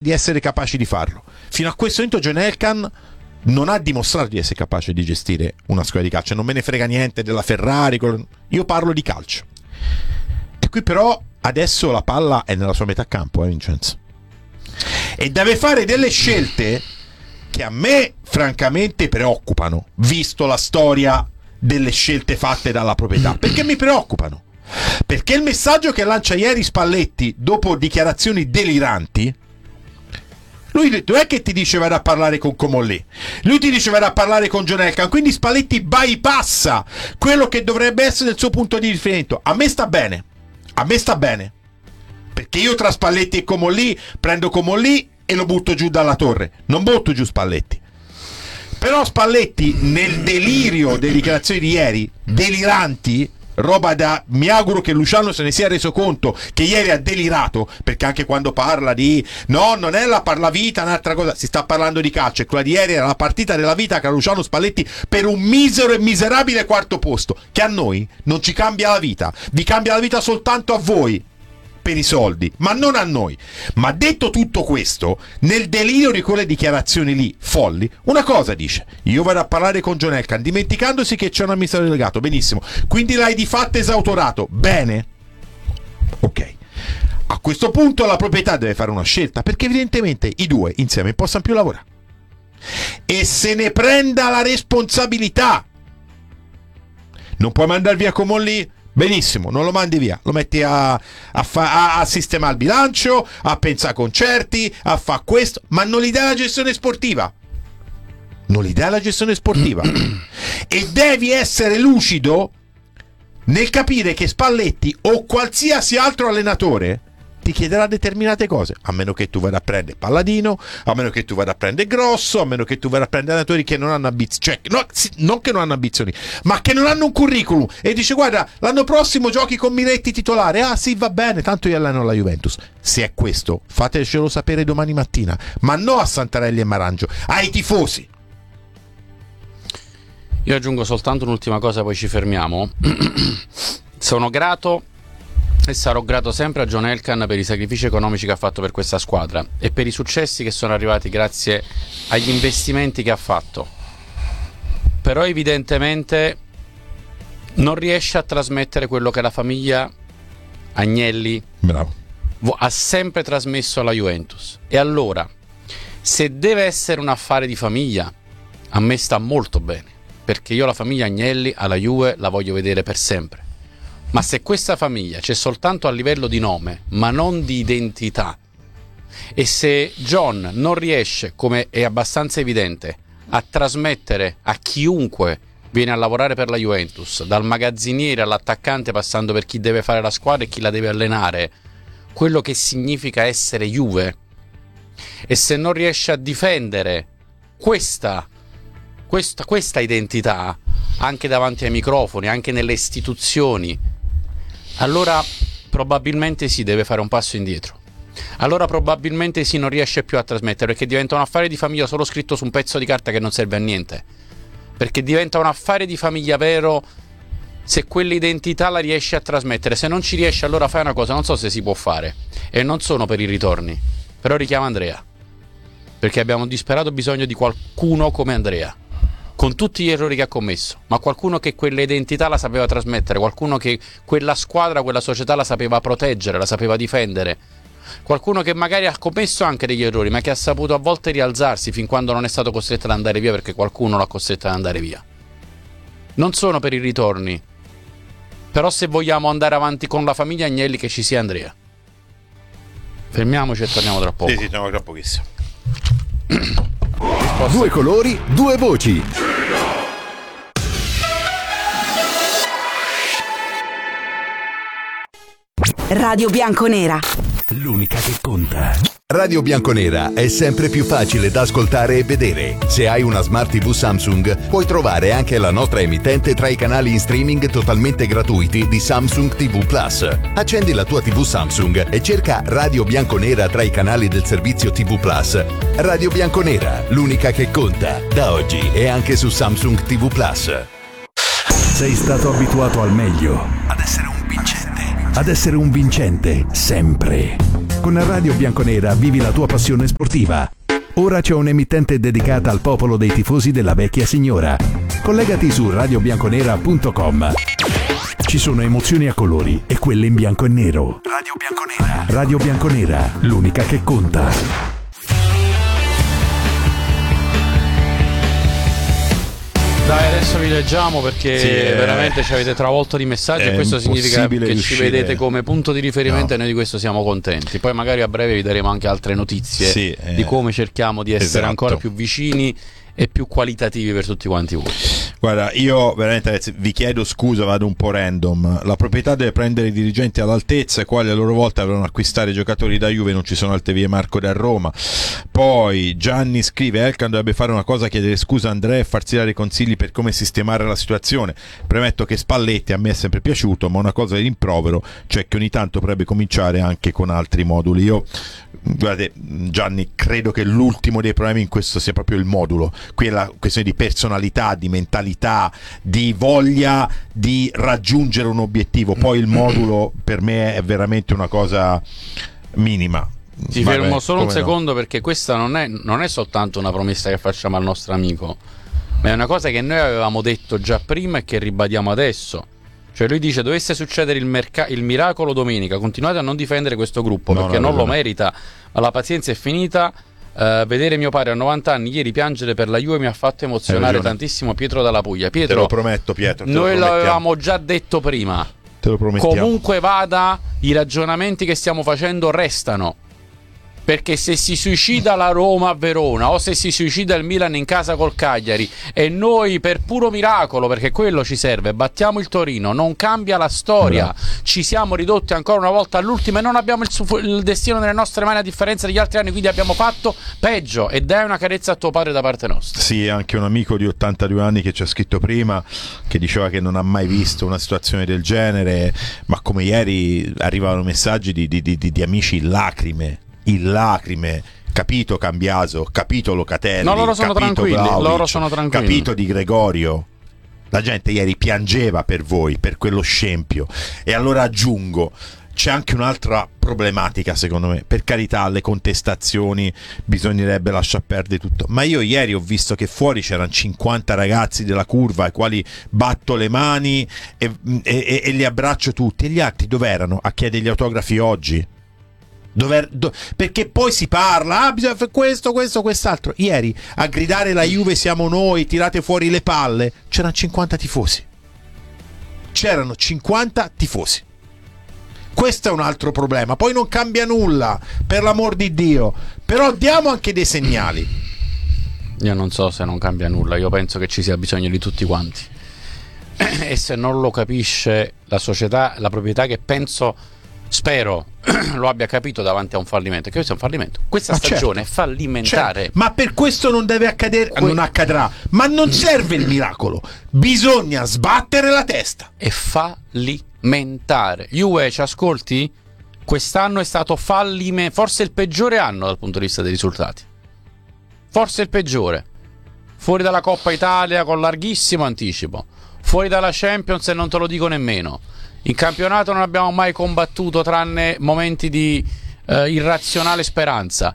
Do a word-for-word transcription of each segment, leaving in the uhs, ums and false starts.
di essere capaci di farlo. Fino a questo momento John Elkann non ha dimostrato di essere capace di gestire una squadra di calcio. Non me ne frega niente della Ferrari, io parlo di calcio. E qui però adesso la palla è nella sua metà campo, eh Vincenzo, e deve fare delle scelte che a me francamente preoccupano, visto la storia delle scelte fatte dalla proprietà. Perché mi preoccupano? Perché il messaggio che lancia ieri Spalletti dopo dichiarazioni deliranti, lui non è che ti dice vado a parlare con Comolli, lui ti dice vado a parlare con John Elkann, quindi Spalletti bypassa quello che dovrebbe essere il suo punto di riferimento. A me sta bene, a me sta bene, perché io tra Spalletti e Comolli prendo Comolli e lo butto giù dalla torre, non butto giù Spalletti. Però Spalletti, nel delirio delle dichiarazioni di ieri, deliranti, roba da, mi auguro che Luciano se ne sia reso conto che ieri ha delirato, perché anche quando parla di no, non è la parlavita, un'altra cosa, si sta parlando di calcio, e quella di ieri era la partita della vita che ha Luciano Spalletti per un misero e miserabile quarto posto, che a noi non ci cambia la vita, vi cambia la vita soltanto a voi per i soldi, ma non a noi. Ma detto tutto questo, nel delirio di quelle dichiarazioni lì folli, una cosa dice: io vado a parlare con John Elkann, dimenticandosi che c'è un amministratore delegato. Benissimo, quindi l'hai di fatto esautorato. Bene, ok, a questo punto la proprietà deve fare una scelta, perché evidentemente i due insieme possono più lavorare, e se ne prenda la responsabilità. Non puoi mandare via Comolli? Benissimo, non lo mandi via, lo metti a, a, fa, a, a sistemare il bilancio, a pensare concerti, a fare questo, ma non gli dai la gestione sportiva. Non gli dai la gestione sportiva. E devi essere lucido nel capire che Spalletti o qualsiasi altro allenatore ti chiederà determinate cose, a meno che tu vada a prendere Palladino, a meno che tu vada a prendere Grosso, a meno che tu vada a prendere allenatori che non hanno ambizioni, cioè no, non che non hanno ambizioni, ma che non hanno un curriculum, e dice guarda, l'anno prossimo giochi con Miretti titolare. Ah sì, va bene, tanto io alleno la Juventus. Se è questo, fatecelo sapere domani mattina, ma no a Santarelli e Marangio, ai tifosi. Io aggiungo soltanto un'ultima cosa, poi ci fermiamo. Sono grato e sarò grato sempre a John Elkann per i sacrifici economici che ha fatto per questa squadra e per i successi che sono arrivati grazie agli investimenti che ha fatto. Però evidentemente non riesce a trasmettere quello che la famiglia Agnelli Bravo. ha sempre trasmesso alla Juventus. E allora, se deve essere un affare di famiglia, a me sta molto bene, perché io la famiglia Agnelli alla Juve la voglio vedere per sempre. Ma se questa famiglia c'è soltanto a livello di nome, ma non di identità, e se John non riesce, come è abbastanza evidente, a trasmettere a chiunque viene a lavorare per la Juventus, dal magazziniere all'attaccante passando per chi deve fare la squadra e chi la deve allenare, quello che significa essere Juve, e se non riesce a difendere questa, questa, questa identità anche davanti ai microfoni, anche nelle istituzioni, allora probabilmente si deve fare un passo indietro. Allora probabilmente si non riesce più a trasmettere, perché diventa un affare di famiglia solo scritto su un pezzo di carta che non serve a niente, perché diventa un affare di famiglia vero se quell'identità la riesce a trasmettere. Se non ci riesce, allora fai una cosa, non so se si può fare, e non sono per i ritorni, però richiama Andrea, perché abbiamo un disperato bisogno di qualcuno come Andrea, con tutti gli errori che ha commesso, ma qualcuno che quell'identità la sapeva trasmettere, qualcuno che quella squadra, quella società la sapeva proteggere, la sapeva difendere, qualcuno che magari ha commesso anche degli errori, ma che ha saputo a volte rialzarsi fin quando non è stato costretto ad andare via, perché qualcuno l'ha costretto ad andare via. Non sono per i ritorni, però se vogliamo andare avanti con la famiglia Agnelli, che ci sia Andrea. Fermiamoci e torniamo tra poco. Sì, sì, torniamo tra pochissimo. Due colori, due voci. Radio Bianconera, l'unica che conta. Radio Bianconera è sempre più facile da ascoltare e vedere. Se hai una Smart tivù Samsung, puoi trovare anche la nostra emittente tra i canali in streaming totalmente gratuiti di Samsung tivù Plus. Accendi la tua tivù Samsung e cerca Radio Bianconera tra i canali del servizio tivù Plus. Radio Bianconera, l'unica che conta, da oggi e anche su Samsung tivù Plus. Sei stato abituato al meglio, ad essere un vincente, ad essere un vincente sempre. Con Radio Bianconera vivi la tua passione sportiva. Ora c'è un'emittente dedicata al popolo dei tifosi della vecchia signora. Collegati su radio bianconera punto com. Ci sono emozioni a colori e quelle in bianco e nero. Radio Bianconera. Radio Bianconera, l'unica che conta. Dai, adesso vi leggiamo perché sì, eh, veramente ci avete travolto di messaggi e questo significa che riuscire. ci vedete come punto di riferimento no. e noi di questo siamo contenti. Poi magari a breve vi daremo anche altre notizie sì, eh, di come cerchiamo di essere esatto. ancora più vicini e più qualitativi per tutti quanti voi. Guarda, io veramente ragazzi, vi chiedo scusa, vado un po' random. La proprietà deve prendere i dirigenti all'altezza, i quali a loro volta devono acquistare giocatori da Juve, non ci sono altre vie Marco da Roma. Poi Gianni scrive: Elkan dovrebbe fare una cosa, chiedere scusa a Andrea e farsi dare consigli per come sistemare la situazione. Premetto che Spalletti a me è sempre piaciuto, ma una cosa di rimprovero, cioè che ogni tanto potrebbe cominciare anche con altri moduli. Io, guardate Gianni, credo che l'ultimo dei problemi in questo sia proprio il modulo. Qui è la questione di personalità, di mentalità, di voglia di raggiungere un obiettivo. Poi il modulo per me è veramente una cosa minima. Ti Vabbè, fermo solo un no? secondo perché questa non è, non è soltanto una promessa che facciamo al nostro amico, ma è una cosa che noi avevamo detto già prima e che ribadiamo adesso. Cioè lui dice: dovesse succedere il, merca- il miracolo domenica, continuate a non difendere questo gruppo no, perché no, non no, lo no. merita, ma la pazienza è finita. Uh, vedere mio padre a novanta anni ieri piangere per la Juve mi ha fatto emozionare tantissimo. Pietro dalla Puglia. Pietro, te lo prometto Pietro, te noi lo l'avevamo già detto prima. Te lo promettiamo. Comunque vada, i ragionamenti che stiamo facendo restano. Perché se si suicida la Roma a Verona o se si suicida il Milan in casa col Cagliari e noi per puro miracolo, perché quello ci serve, battiamo il Torino, non cambia la storia, no. Ci siamo ridotti ancora una volta all'ultima e non abbiamo il, su- il destino nelle nostre mani a differenza degli altri anni, quindi abbiamo fatto peggio e dai una carezza a tuo padre da parte nostra. Sì, anche un amico di ottantadue anni che ci ha scritto prima che diceva che non ha mai visto una situazione del genere, ma come ieri arrivavano messaggi di, di, di, di amici in lacrime in lacrime, capito Cambiaso, capito Locatelli, no, loro sono capito tranquilli, Vlahovic, loro sono tranquilli. Capito Di Gregorio. La gente ieri piangeva per voi, per quello scempio. E allora aggiungo, c'è anche un'altra problematica secondo me. Per carità, le contestazioni bisognerebbe lasciar perdere tutto, ma io ieri ho visto che fuori c'erano cinquanta ragazzi della curva ai quali batto le mani e, e, e li abbraccio tutti, e gli altri dove erano a chiedere gli autografi oggi? Dove, do, perché poi si parla, ah, bisogna fare questo, questo, quest'altro. Ieri a gridare la Juve siamo noi, tirate fuori le palle, c'erano cinquanta tifosi. C'erano cinquanta tifosi. Questo è un altro problema. Poi non cambia nulla, per l'amor di Dio. Però diamo anche dei segnali. Io non so se non cambia nulla, io penso che ci sia bisogno di tutti quanti. E se non lo capisce la società, la proprietà, che penso, spero lo abbia capito davanti a un fallimento, che questo è un fallimento, questa ma stagione certo, è fallimentare, certo. Ma per questo non deve accadere, que- non accadrà, ma non serve il miracolo, bisogna sbattere la testa. È fallimentare. Juve, ci ascolti? Quest'anno è stato fallime, forse il peggiore anno dal punto di vista dei risultati, forse il peggiore, fuori dalla Coppa Italia con larghissimo anticipo, fuori dalla Champions e non te lo dico nemmeno. In campionato non abbiamo mai combattuto tranne momenti di eh, irrazionale speranza.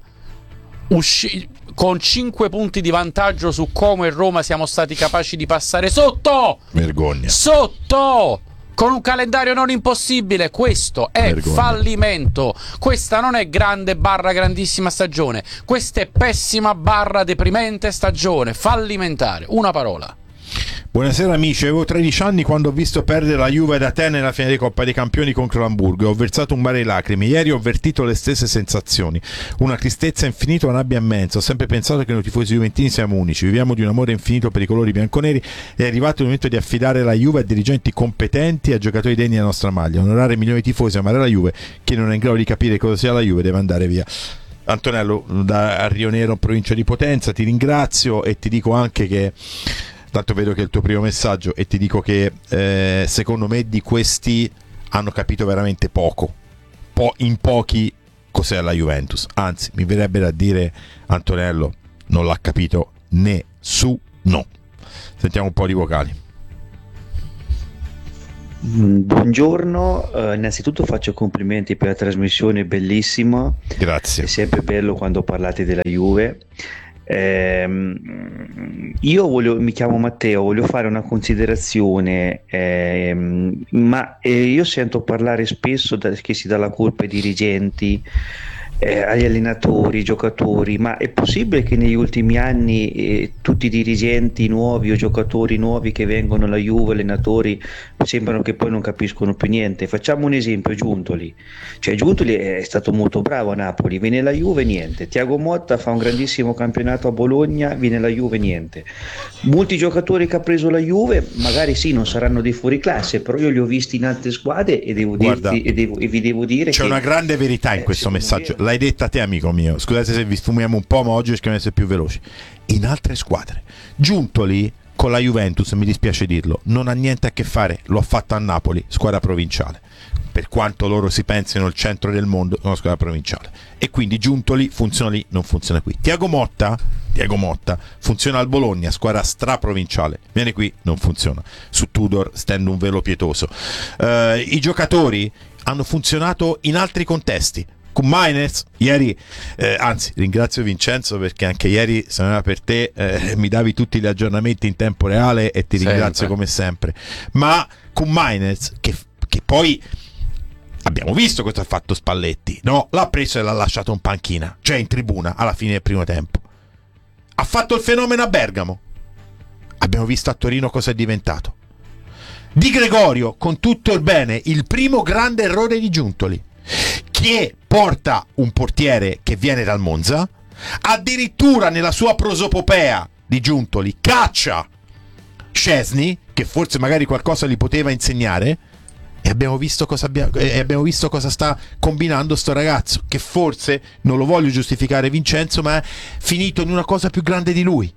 Usci- con cinque punti di vantaggio su Como e Roma siamo stati capaci di passare sotto! Vergogna. Sotto! Con un calendario non impossibile. Questo è Vergogna. Fallimento. Questa non è grande barra grandissima stagione. Questa è pessima barra deprimente stagione. Fallimentare. Una parola. Buonasera amici, avevo tredici anni quando ho visto perdere la Juve da te nella finale di Coppa dei Campioni contro l'Hamburgo e ho versato un mare di lacrime. Ieri ho avvertito le stesse sensazioni, una tristezza infinita, una rabbia immensa. Ho sempre pensato che noi tifosi juventini siamo unici, viviamo di un amore infinito per i colori bianconeri. È arrivato il momento di affidare la Juve a dirigenti competenti e a giocatori degni della nostra maglia. Onorare milioni di tifosi, amare la Juve. Chi non è in grado di capire cosa sia la Juve deve andare via. Antonello da Rio Nero, provincia di Potenza, ti ringrazio e ti dico anche che tanto vedo che è il tuo primo messaggio e ti dico che eh, secondo me di questi hanno capito veramente poco, po- in pochi cos'è la Juventus, anzi mi verrebbe da dire, Antonello, non l'ha capito nessuno. Sentiamo un po' di vocali. Buongiorno, uh, innanzitutto faccio complimenti per la trasmissione, bellissima. Grazie. È sempre bello quando parlate della Juve. Eh, io voglio, mi chiamo Matteo, voglio fare una considerazione, eh, ma eh, io sento parlare spesso da, che si dà la colpa ai dirigenti, eh, agli allenatori, ai giocatori, ma è possibile che negli ultimi anni eh, tutti i dirigenti nuovi o giocatori nuovi che vengono alla Juve, allenatori, sembrano che poi non capiscono più niente? Facciamo un esempio, Giuntoli, cioè Giuntoli è stato molto bravo a Napoli, viene alla Juve, niente. Thiago Motta fa un grandissimo campionato a Bologna, viene alla Juve, niente. Molti giocatori che ha preso la Juve magari sì, non saranno dei fuoriclasse, però io li ho visti in altre squadre e devo Guarda, dirti, e, devo, e vi devo dire c'è che una grande verità in eh, questo messaggio. me... L'hai detta te, amico mio. Scusate se vi sfumiamo un po', ma oggi cerchiamo di essere più veloci. In altre squadre Giuntoli con la Juventus, mi dispiace dirlo, non ha niente a che fare. Lo ha fatto a Napoli, squadra provinciale, per quanto loro si pensino il centro del mondo, una squadra provinciale, e quindi Giuntoli funziona lì, non funziona qui. Thiago Motta Thiago Motta funziona al Bologna, squadra straprovinciale, viene qui, non funziona. Su Tudor stendo un velo pietoso. Uh, i giocatori hanno funzionato in altri contesti. Con Miners ieri, eh, anzi ringrazio Vincenzo perché anche ieri, se non era per te, eh, mi davi tutti gli aggiornamenti in tempo reale e ti sempre. ringrazio come sempre. Ma con Miners, che, che poi abbiamo visto cosa ha fatto Spalletti, no? L'ha preso e l'ha lasciato in panchina, cioè in tribuna alla fine del primo tempo. Ha fatto il fenomeno a Bergamo, abbiamo visto a Torino cosa è diventato. Di Gregorio, con tutto il bene, il primo grande errore di Giuntoli, che porta un portiere che viene dal Monza, addirittura nella sua prosopopea di Giuntoli caccia Szczesny, che forse magari qualcosa gli poteva insegnare, e abbiamo visto cosa, abbia, e abbiamo visto cosa sta combinando sto ragazzo, che forse, non lo voglio giustificare Vincenzo, ma è finito in una cosa più grande di lui.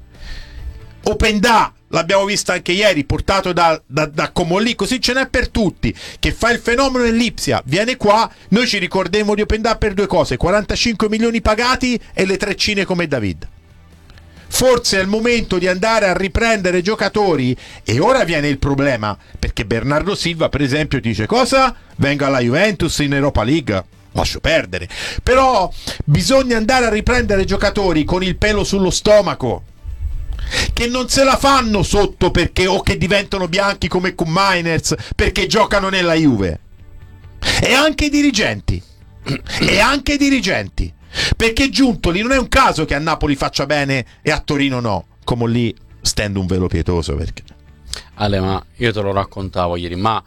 Openda, l'abbiamo visto anche ieri, portato da, da, da Comolli, così ce n'è per tutti, che fa il fenomeno nell'Ipsia, viene qua, noi ci ricorderemo di Openda per due cose: quarantacinque milioni pagati e le treccine come David. Forse è il momento di andare a riprendere giocatori, e ora viene il problema, perché Bernardo Silva per esempio dice: cosa? Venga alla Juventus in Europa League? Lascio perdere. Però bisogna andare a riprendere giocatori con il pelo sullo stomaco, che non se la fanno sotto perché, o che diventano bianchi come con Miners perché giocano nella Juve. E anche i dirigenti e anche i dirigenti perché Giuntoli non è un caso che a Napoli faccia bene e a Torino no. Come lì stendo un velo pietoso, perché Ale, ma io te lo raccontavo ieri, ma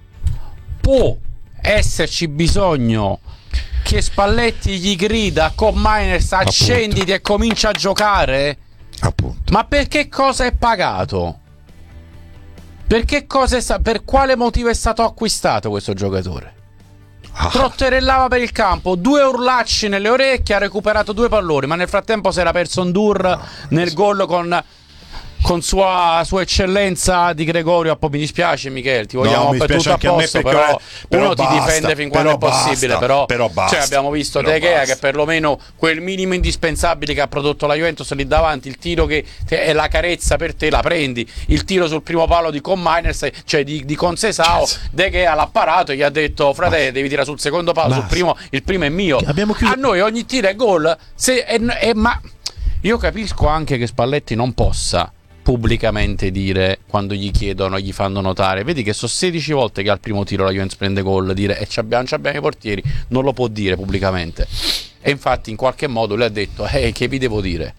può esserci bisogno che Spalletti gli grida con Miners accenditi e comincia a giocare? Appunto. Ma per che cosa è pagato? Per che cosa è sta- per quale motivo è stato acquistato questo giocatore? Ah. Trotterellava per il campo, due urlacci nelle orecchie, ha recuperato due palloni, ma nel frattempo si era perso un Dur ah, nel sì. gol con con sua, sua eccellenza Di Gregorio. Mi dispiace Michele, ti vogliamo no, per tutto a posto, però, me però uno basta, ti difende fin quando è possibile, basta, però, però basta, cioè abbiamo visto De Gea che perlomeno quel minimo indispensabile che ha prodotto la Juventus lì davanti, il tiro che è la carezza per te la prendi, il tiro sul primo palo di Con Miners, cioè di, di Concesao, De Gea l'ha parato e gli ha detto: frate, devi tirare sul secondo palo, sul primo, il primo è mio. A noi ogni tiro è gol, se, è, è, ma io capisco anche che Spalletti non possa pubblicamente dire, quando gli chiedono, gli fanno notare, vedi che sono sedici volte che al primo tiro la Juventus prende gol, dire e ci abbiamo, abbiamo i portieri, non lo può dire pubblicamente. E infatti in qualche modo lui ha detto: eh, che vi devo dire?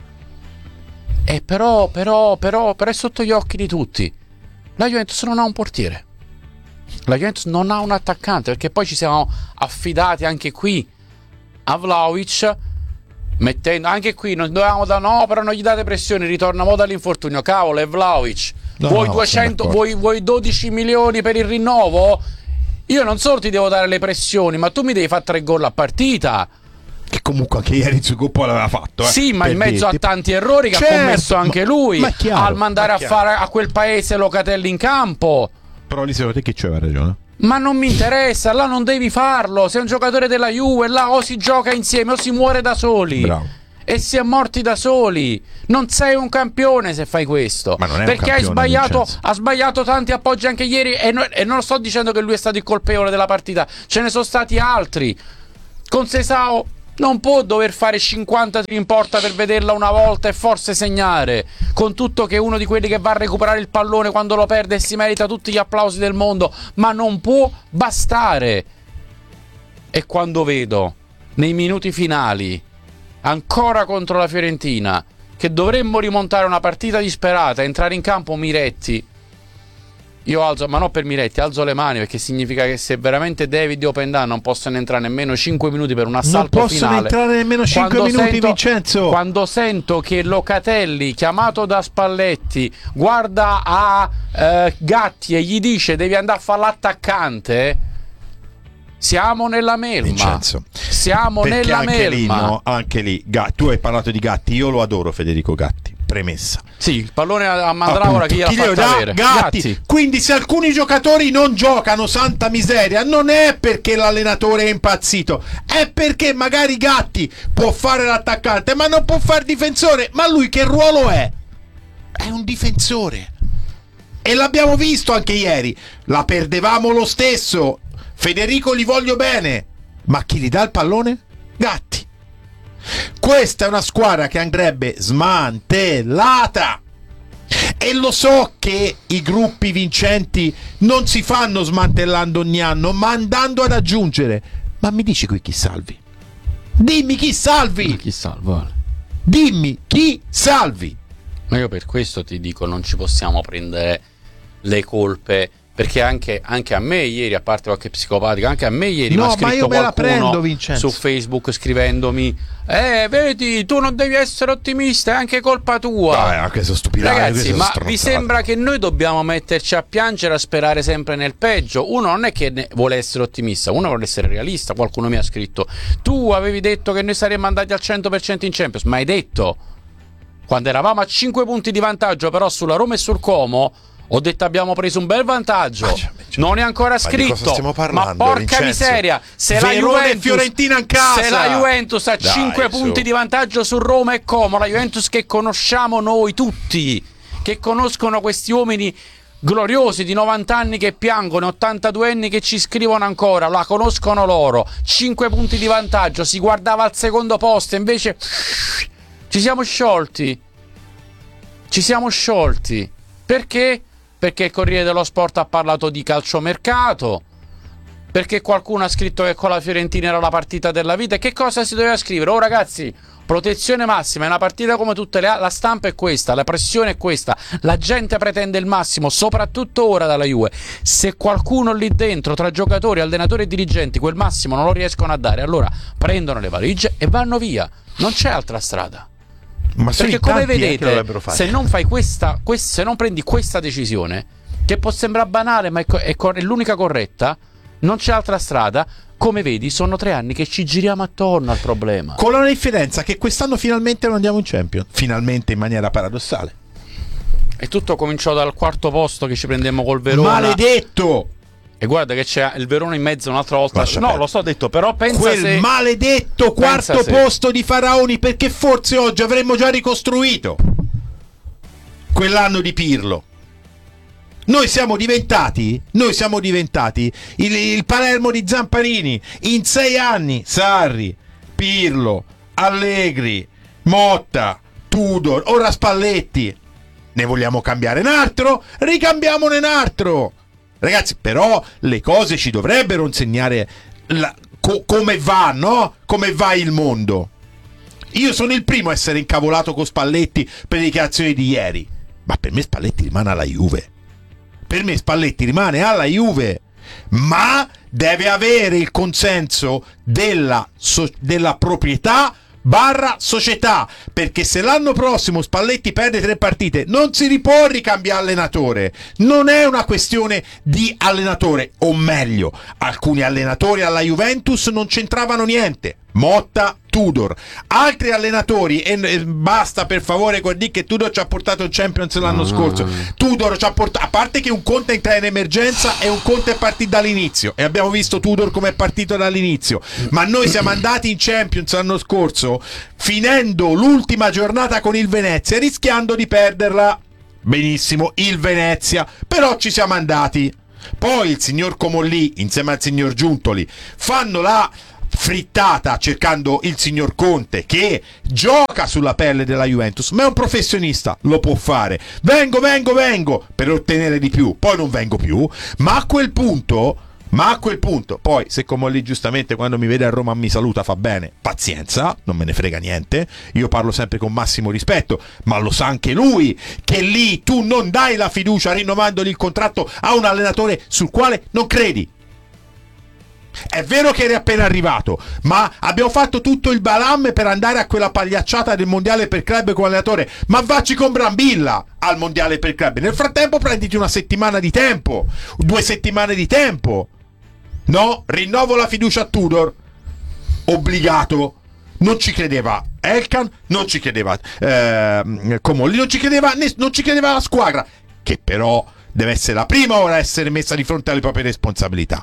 E però, però, però, però è sotto gli occhi di tutti. La Juventus non ha un portiere, la Juventus non ha un attaccante, perché poi ci siamo affidati anche qui a Vlahovic, mettendo anche qui non dovevamo da no, però non gli date pressione, ritorna mo dall'infortunio, cavolo, è Vlahovic, no, vuoi no, duecento, vuoi, vuoi dodici milioni per il rinnovo? Io non solo ti devo dare le pressioni, ma tu mi devi fare tre gol a partita, che comunque anche ieri su Coppa l'aveva fatto, eh, sì, ma in mezzo dirti. a tanti errori che certo, ha commesso anche ma, lui ma chiaro, al mandare a fare a quel paese Locatelli in campo. Però lì secondo te chi c'aveva ragione? Ma non mi interessa, là non devi farlo. Sei un giocatore della Juve, là o si gioca insieme o si muore da soli. Bravo. e si è morti da soli. Non sei un campione se fai questo, ma non è perché un campione, hai sbagliato, Vincenzo. ha sbagliato tanti appoggi anche ieri, e, no, e non sto dicendo che lui è stato il colpevole della partita, ce ne sono stati altri. Con Seisao non può dover fare cinquanta tiri in porta per vederla una volta e forse segnare, con tutto che è uno di quelli che va a recuperare il pallone quando lo perde e si merita tutti gli applausi del mondo, ma non può bastare. E quando vedo nei minuti finali ancora contro la Fiorentina che dovremmo rimontare una partita disperata, entrare in campo Miretti, io alzo, ma non per Miretti, alzo le mani, perché significa che se veramente David e Openda non possono entrare nemmeno cinque minuti per un assalto non finale, possono entrare nemmeno cinque quando minuti, sento, Vincenzo. Quando sento che Locatelli, chiamato da Spalletti, guarda a eh, Gatti e gli dice devi andare a fare l'attaccante, siamo nella melma. Vincenzo, siamo perché nella anche melma. lì, no, anche lì Gatti, tu hai parlato di Gatti, io lo adoro Federico Gatti, premessa. Sì, il pallone a Mandragora, chi gliel'ha Chi glielo fatto dà? avere? Gatti. Gatti. Quindi se alcuni giocatori non giocano, santa miseria, non è perché l'allenatore è impazzito, è perché magari Gatti può fare l'attaccante ma non può fare difensore. Ma lui che ruolo è? È un difensore, e l'abbiamo visto anche ieri, la perdevamo lo stesso. Federico gli voglio bene, ma chi gli dà il pallone? Gatti. Questa è una squadra che andrebbe smantellata, e lo so che i gruppi vincenti non si fanno smantellando ogni anno, ma andando ad aggiungere. Ma mi dici qui chi salvi? Dimmi chi salvi? Chi salva? Dimmi chi salvi? Ma io per questo ti dico, non ci possiamo prendere le colpe, perché anche, anche a me ieri, a parte qualche psicopatico, anche a me ieri No, mi ha ma scritto io me la qualcuno prendo, Vincenzo. su Facebook scrivendomi eh vedi, tu non devi essere ottimista, è anche colpa tua. Vabbè, ma queste sono stupidate, Ragazzi, queste sono ma stronzate. vi sembra che noi dobbiamo metterci a piangere, a sperare sempre nel peggio? Uno non è che ne vuole essere ottimista, uno vuole essere realista. Qualcuno mi ha scritto tu avevi detto che noi saremmo andati al cento per cento in Champions, ma hai detto quando eravamo a cinque punti di vantaggio però sulla Roma e sul Como, ho detto abbiamo preso un bel vantaggio. Ma cioè, cioè, non è ancora ma di scritto. cosa stiamo parlando, ma porca Vincenzo? miseria, se la Verona e Juventus, Fiorentina in casa. se la Juventus ha Dai, cinque su. punti di vantaggio su Roma e Como, la Juventus che conosciamo noi tutti, che conoscono questi uomini gloriosi di novanta anni che piangono, ottantadue anni che ci scrivono ancora, la conoscono loro. cinque punti di vantaggio, si guardava al secondo posto, invece ci siamo sciolti. Ci siamo sciolti. Perché? Perché il Corriere dello Sport ha parlato di calciomercato, perché qualcuno ha scritto che con la Fiorentina era la partita della vita. E che cosa si doveva scrivere? Oh ragazzi, protezione massima, è una partita come tutte le altre, la stampa è questa, la pressione è questa, la gente pretende il massimo, soprattutto ora dalla Juve. Se qualcuno lì dentro, tra giocatori, allenatori e dirigenti, quel massimo non lo riescono a dare, allora prendono le valigie e vanno via. Non c'è altra strada. Ma sono Perché in come tanti, eh, che vedete, dovrebbero fare. se non fai questa, quest- se non prendi questa decisione, che può sembrare banale ma è, co- è, cor- è l'unica corretta, non c'è altra strada. Come vedi, sono tre anni che ci giriamo attorno al problema, con la differenza che quest'anno finalmente non andiamo in Champions, finalmente, in maniera paradossale. e tutto cominciò dal quarto posto che ci prendemmo col Verona. Maledetto! E guarda che c'è il Verona in mezzo un'altra volta. Lascia no, perdere. lo so detto, però pensa Quel se maledetto quarto Pensa se- posto di Faraoni, perché forse oggi avremmo già ricostruito quell'anno di Pirlo. Noi siamo diventati, noi siamo diventati il, il Palermo di Zamparini. In sei anni Sarri, Pirlo, Allegri, Motta, Tudor, ora Spalletti. Ne vogliamo cambiare un altro? Ricambiamone un altro. Ragazzi, però le cose ci dovrebbero insegnare la, co- come va, no? Come va il mondo. Io sono il primo a essere incavolato con Spalletti per le dichiarazioni di ieri, ma per me Spalletti rimane alla Juve. Per me Spalletti rimane alla Juve, ma deve avere il consenso della, so- della proprietà barra società, perché se l'anno prossimo Spalletti perde tre partite non si ripuò ricambiare allenatore. Non è una questione di allenatore, o meglio, alcuni allenatori alla Juventus non c'entravano niente, Motta, Tudor, altri allenatori, e, e basta per favore con dire che Tudor ci ha portato il Champions l'anno Ah. scorso. Tudor ci ha portato, a parte che un Conte entra in emergenza e un Conte è partito dall'inizio, e abbiamo visto Tudor come è partito dall'inizio, ma noi siamo andati in Champions l'anno scorso finendo l'ultima giornata con il Venezia, rischiando di perderla. Benissimo, il Venezia, però ci siamo andati. Poi il signor Comolli insieme al signor Giuntoli fanno la frittata cercando il signor Conte, che gioca sulla pelle della Juventus, ma è un professionista, lo può fare. Vengo, vengo, vengo per ottenere di più, poi non vengo più, ma a quel punto, ma a quel punto, poi se Comolli giustamente quando mi vede a Roma mi saluta, fa bene, pazienza, non me ne frega niente, io parlo sempre con massimo rispetto, ma lo sa anche lui che lì tu non dai la fiducia rinnovandogli il contratto a un allenatore sul quale non credi. È vero che eri appena arrivato, ma abbiamo fatto tutto il balam per andare a quella pagliacciata del mondiale per club con allenatore. Ma vacci con Brambilla al mondiale per club. Nel frattempo prenditi una settimana di tempo, due settimane di tempo. No, rinnovo la fiducia a Tudor. Obbligato. Non ci credeva Elkan, non ci credeva eh, Comolli, non ci credeva, non ci credeva la squadra, che però deve essere la prima ora a essere messa di fronte alle proprie responsabilità.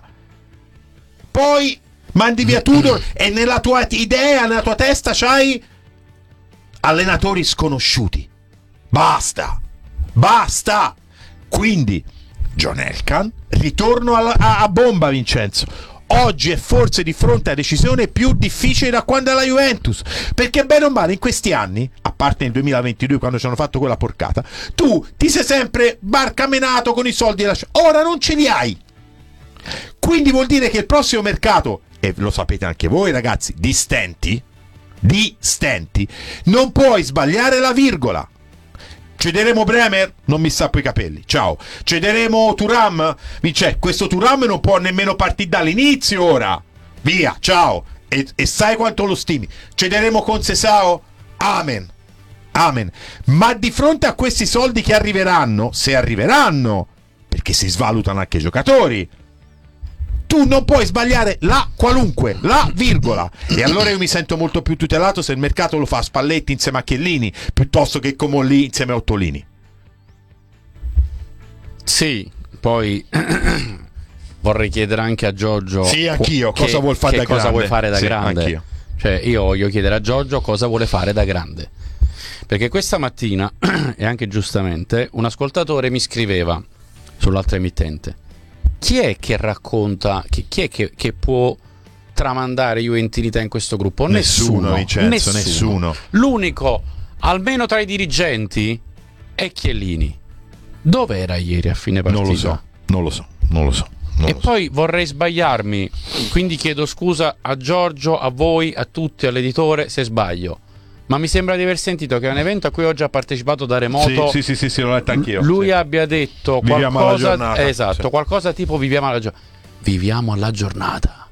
Poi mandi via Tudor e nella tua idea, nella tua testa c'hai allenatori sconosciuti. Basta, basta. Quindi John Elkann, ritorno a, a, a bomba, Vincenzo. Oggi è forse di fronte a decisione più difficile da quando è la Juventus, perché bene o male in questi anni, a parte nel duemilaventidue quando ci hanno fatto quella porcata, tu ti sei sempre barcamenato con i soldi della... Ora non ce li hai. Quindi vuol dire che il prossimo mercato, e lo sapete anche voi ragazzi, di stenti, di stenti, non puoi sbagliare la virgola. Cederemo Bremer? Non mi stappo i capelli, ciao. Cederemo Thuram? Cioè, questo Thuram non può nemmeno partire dall'inizio ora. Via, ciao. E, e sai quanto lo stimi. Cederemo Conceição? Amen. Amen. Ma di fronte a questi soldi che arriveranno, se arriveranno, perché si svalutano anche i giocatori, tu non puoi sbagliare la qualunque, la virgola. E allora io mi sento molto più tutelato se il mercato lo fa Spalletti insieme a Chiellini piuttosto che Comolli insieme a Ottolini. Sì, poi vorrei chiedere anche a Giorgio. Sì, anch'io, che, cosa vuol fare che da cosa grande? vuoi fare da Sì, grande? anch'io. Cioè, io voglio chiedere a Giorgio cosa vuole fare da grande. Perché questa mattina, e anche giustamente, un ascoltatore mi scriveva sull'altra emittente: chi è che racconta, chi, chi è che, che può tramandare juventinità in questo gruppo? Nessuno, Nessuno, Vincenzo, nessuno. nessuno. L'unico, almeno tra i dirigenti, è Chiellini. Dove era ieri a fine partita? Non lo so, non lo so, non lo so. Non E lo so. poi vorrei sbagliarmi, quindi chiedo scusa a Giorgio, a voi, a tutti, all'editore se sbaglio. Ma mi sembra di aver sentito che è un evento a cui oggi ha partecipato da remoto. Sì, sì, sì, sì, l'ho letto anch'io. Lui sì. abbia detto Viviamo qualcosa, alla giornata, esatto, sì. qualcosa tipo viviamo alla giornata. Viviamo alla giornata.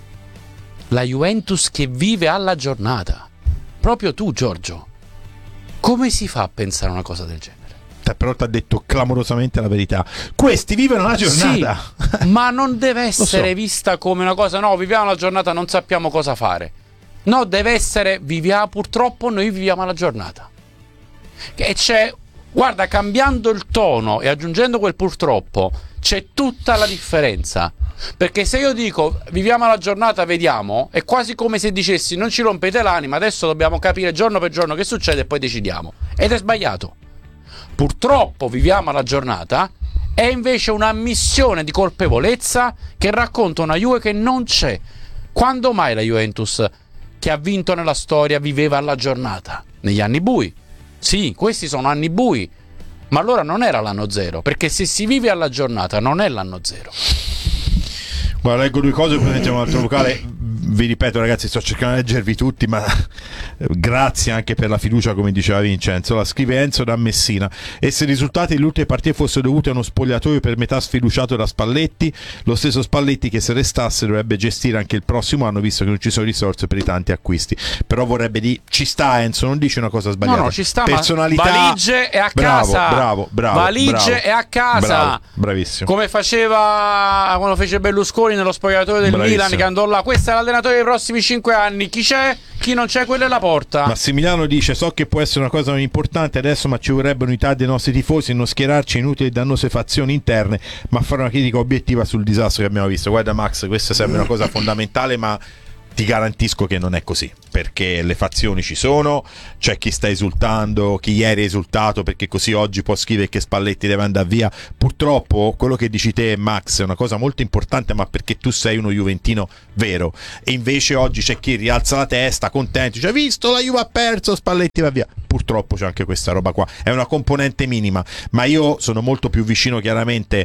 La Juventus che vive alla giornata. Proprio tu, Giorgio. Come si fa a pensare una cosa del genere? Te, però ti ha detto clamorosamente la verità. Questi vivono la giornata. Sì, ma non deve essere so. vista come una cosa, no, viviamo la giornata, non sappiamo cosa fare. No, deve essere, viviamo, purtroppo noi viviamo la giornata. E c'è, guarda, cambiando il tono e aggiungendo quel purtroppo, c'è tutta la differenza. Perché se io dico viviamo la giornata, vediamo, è quasi come se dicessi non ci rompete l'anima, adesso dobbiamo capire giorno per giorno che succede e poi decidiamo. Ed è sbagliato. Purtroppo viviamo la giornata è invece un'ammissione di colpevolezza che racconta una Juve che non c'è. Quando mai la Juventus che ha vinto nella storia viveva alla giornata? Negli anni bui. Sì, questi sono anni bui, ma allora non era l'anno zero, perché se si vive alla giornata non è l'anno zero. Guarda, leggo due cose, poi sentiamo un altro locale. Vi ripeto ragazzi, sto cercando di leggervi tutti, ma grazie anche per la fiducia, come diceva Vincenzo. La scrive Enzo da Messina: e se i risultati delle ultime partite fossero dovuti a uno spogliatoio per metà sfiduciato da Spalletti, lo stesso Spalletti che se restasse dovrebbe gestire anche il prossimo anno, visto che non ci sono risorse per i tanti acquisti. Però vorrebbe dire, ci sta Enzo, non dice una cosa sbagliata. No, no, ci sta, personalità, ma valigie è a bravo, casa. bravo, bravo, valigie bravo, è a casa. bravo, bravissimo. Come faceva quando fece Berlusconi nello spogliatoio del Bravissimo. Milan, che andò là, questo è l'allenatore allenatore dei prossimi cinque anni. Chi c'è? Chi non c'è? Quella è la porta. Massimiliano dice: so che può essere una cosa importante adesso, ma ci vorrebbe unità dei nostri tifosi, non schierarci inutili e dannose fazioni interne, ma fare una critica obiettiva sul disastro che abbiamo visto. Guarda Max, questa sembra una cosa fondamentale, ma ti garantisco che non è così, perché le fazioni ci sono, c'è chi sta esultando, chi ieri è esultato perché così oggi può scrivere che Spalletti deve andare via. Purtroppo quello che dici te, Max, è una cosa molto importante, ma perché tu sei uno juventino vero, e invece oggi c'è chi rialza la testa contento, dice: hai visto, la Juve ha perso, Spalletti va via. Purtroppo c'è anche questa roba qua, è una componente minima, ma io sono molto più vicino chiaramente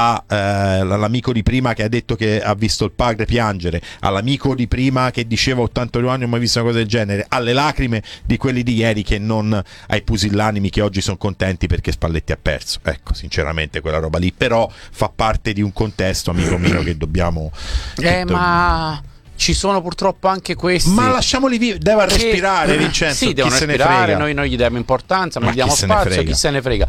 all'amico eh, di prima che ha detto che ha visto il padre piangere, all'amico di prima che diceva ottantadue anni non ho mai visto una cosa del genere, alle lacrime di quelli di ieri che non ai pusillanimi che oggi sono contenti perché Spalletti ha perso. Ecco, sinceramente quella roba lì però fa parte di un contesto, amico mio, che dobbiamo eh che do- ma ci sono purtroppo anche questi. Ma lasciamoli vivere, deve che... respirare, Vincenzo. Sì, devono chi respirare, noi, noi gli diamo importanza, ma, ma gli diamo spazio, chi se ne frega.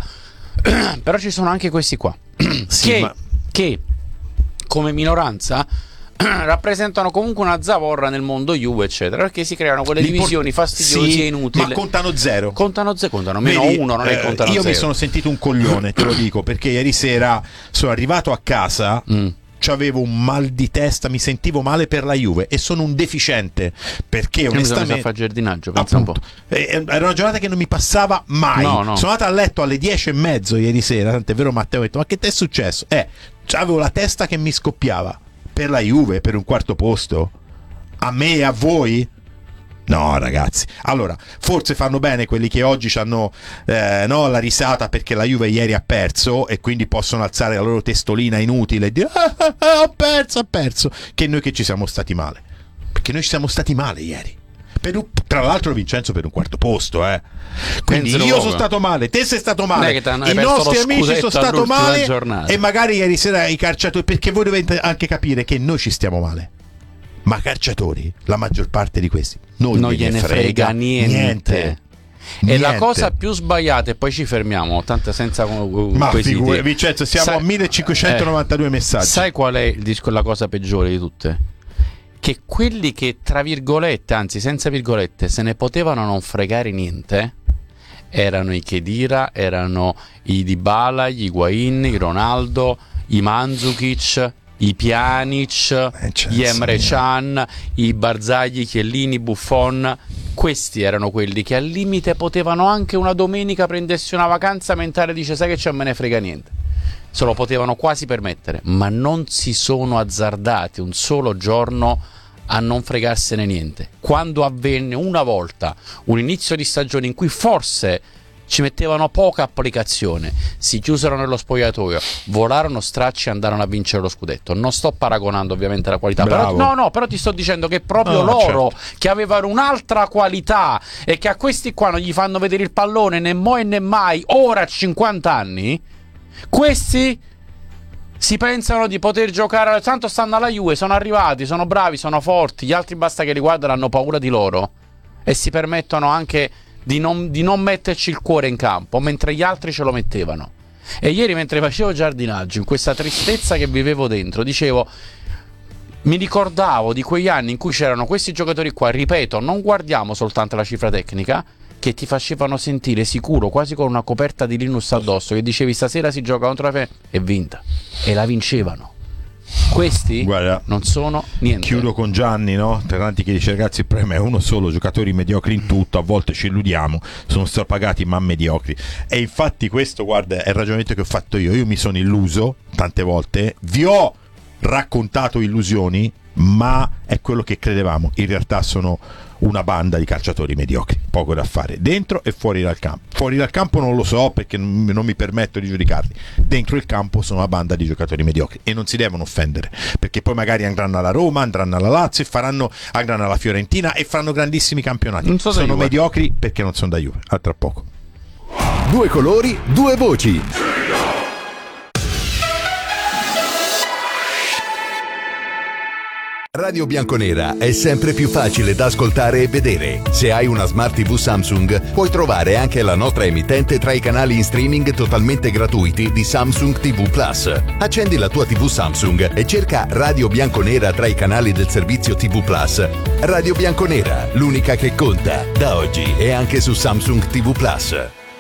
Però ci sono anche questi qua sì, che, ma... che come minoranza rappresentano comunque una zavorra nel mondo Juve, eccetera, perché si creano quelle L'import- divisioni fastidiose sì, e inutili. Ma contano zero. Contano zero, contano meno Vedi, uno, non è eh, contano io zero. mi sono sentito un coglione, te lo dico, perché ieri sera sono arrivato a casa. Mm. Avevo un mal di testa, mi sentivo male per la Juve e sono un deficiente perché onestamente mi fa giardinaggio, pensa un po'. Era una giornata che non mi passava mai. No, no. Sono andato a letto alle dieci e mezzo ieri sera, tant'è vero Matteo ha detto: ma che ti è successo? Eh, avevo la testa che mi scoppiava per la Juve, per un quarto posto. A me e a voi? No, ragazzi, allora forse fanno bene quelli che oggi hanno eh, no, la risata perché la Juve ieri ha perso e quindi possono alzare la loro testolina inutile e dire ah, ah, ah, ho perso, ho perso, che noi che ci siamo stati male, perché noi ci siamo stati male ieri per un, tra l'altro Vincenzo per un quarto posto, eh. Quindi Penso io poco. sono stato male, te sei stato male, i nostri amici sono stato male giornata. E magari ieri sera i calciatori, perché voi dovete anche capire che noi ci stiamo male. Ma calciatori, la maggior parte di questi non, non gliene frega, frega niente. niente. E niente. La cosa più sbagliata, e poi ci fermiamo, tanto senza uh, ma figure, Vincenzo, siamo sai, a millecinquecentonovantadue eh, messaggi. Sai qual è il disco, la cosa peggiore di tutte? Che quelli che tra virgolette, anzi senza virgolette, se ne potevano non fregare niente erano i Khedira, erano i Dybala, gli Higuain, i Ronaldo, i Mandzukic, i Pjanic, eh, gli Emre Can, i Barzagli, Chiellini, Buffon. Questi erano quelli che al limite potevano anche una domenica prendersi una vacanza mentale e dice: sai che c'è, me ne frega niente. Se lo potevano quasi permettere, ma non si sono azzardati un solo giorno a non fregarsene niente. Quando avvenne una volta un inizio di stagione in cui forse ci mettevano poca applicazione, si chiusero nello spogliatoio, volarono stracci e andarono a vincere lo scudetto. Non sto paragonando ovviamente la qualità, però, no no però ti sto dicendo che proprio no, loro certo. che avevano un'altra qualità e che a questi qua non gli fanno vedere il pallone né mo e né mai, ora a cinquanta anni, questi si pensano di poter giocare, tanto stanno alla Juve, sono arrivati, sono bravi, sono forti, gli altri basta che li guardano, hanno paura di loro e si permettono anche Di non, di non metterci il cuore in campo, mentre gli altri ce lo mettevano. E ieri, mentre facevo giardinaggio, in questa tristezza che vivevo dentro, dicevo, mi ricordavo di quegli anni in cui c'erano questi giocatori qua, ripeto, non guardiamo soltanto la cifra tecnica, che ti facevano sentire sicuro, quasi con una coperta di Linus addosso, che dicevi stasera si gioca contro la Fe e vinta, e la vincevano. Questi Guarda, non sono niente. Chiudo con Gianni, no? Terranti che dice: ragazzi, il problema è uno solo, giocatori mediocri in tutto, a volte ci illudiamo, sono strapagati ma mediocri. E infatti questo, guarda, è il ragionamento che ho fatto io. Io mi sono illuso tante volte, vi ho raccontato illusioni, ma è quello che credevamo. In realtà sono una banda di calciatori mediocri, poco da fare, dentro e fuori dal campo. Fuori dal campo non lo so perché non mi permetto di giudicarli. Dentro il campo sono una banda di giocatori mediocri e non si devono offendere, perché poi magari andranno alla Roma, andranno alla Lazio e faranno, andranno alla Fiorentina e faranno grandissimi campionati. So sono mediocri perché non sono da Juve. A tra poco. Due colori, due voci. Radio Bianconera è sempre più facile da ascoltare e vedere. Se hai una Smart tivù Samsung, puoi trovare anche la nostra emittente tra i canali in streaming totalmente gratuiti di Samsung ti vu Plus. Accendi la tua tivù Samsung e cerca Radio Bianconera tra i canali del servizio ti vu Plus. Radio Bianconera, l'unica che conta, da oggi e anche su Samsung ti vu Plus.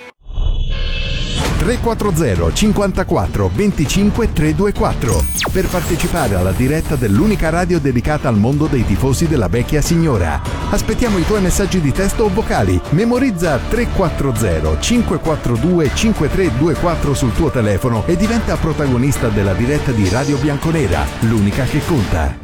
tre quattro zero cinquantaquattro venticinque trecentoventiquattro per partecipare alla diretta dell'unica radio dedicata al mondo dei tifosi della vecchia signora. Aspettiamo i tuoi messaggi di testo o vocali. Memorizza tre quattro zero cinque quattro due cinque tre due quattro sul tuo telefono e diventa protagonista della diretta di Radio Bianconera, l'unica che conta.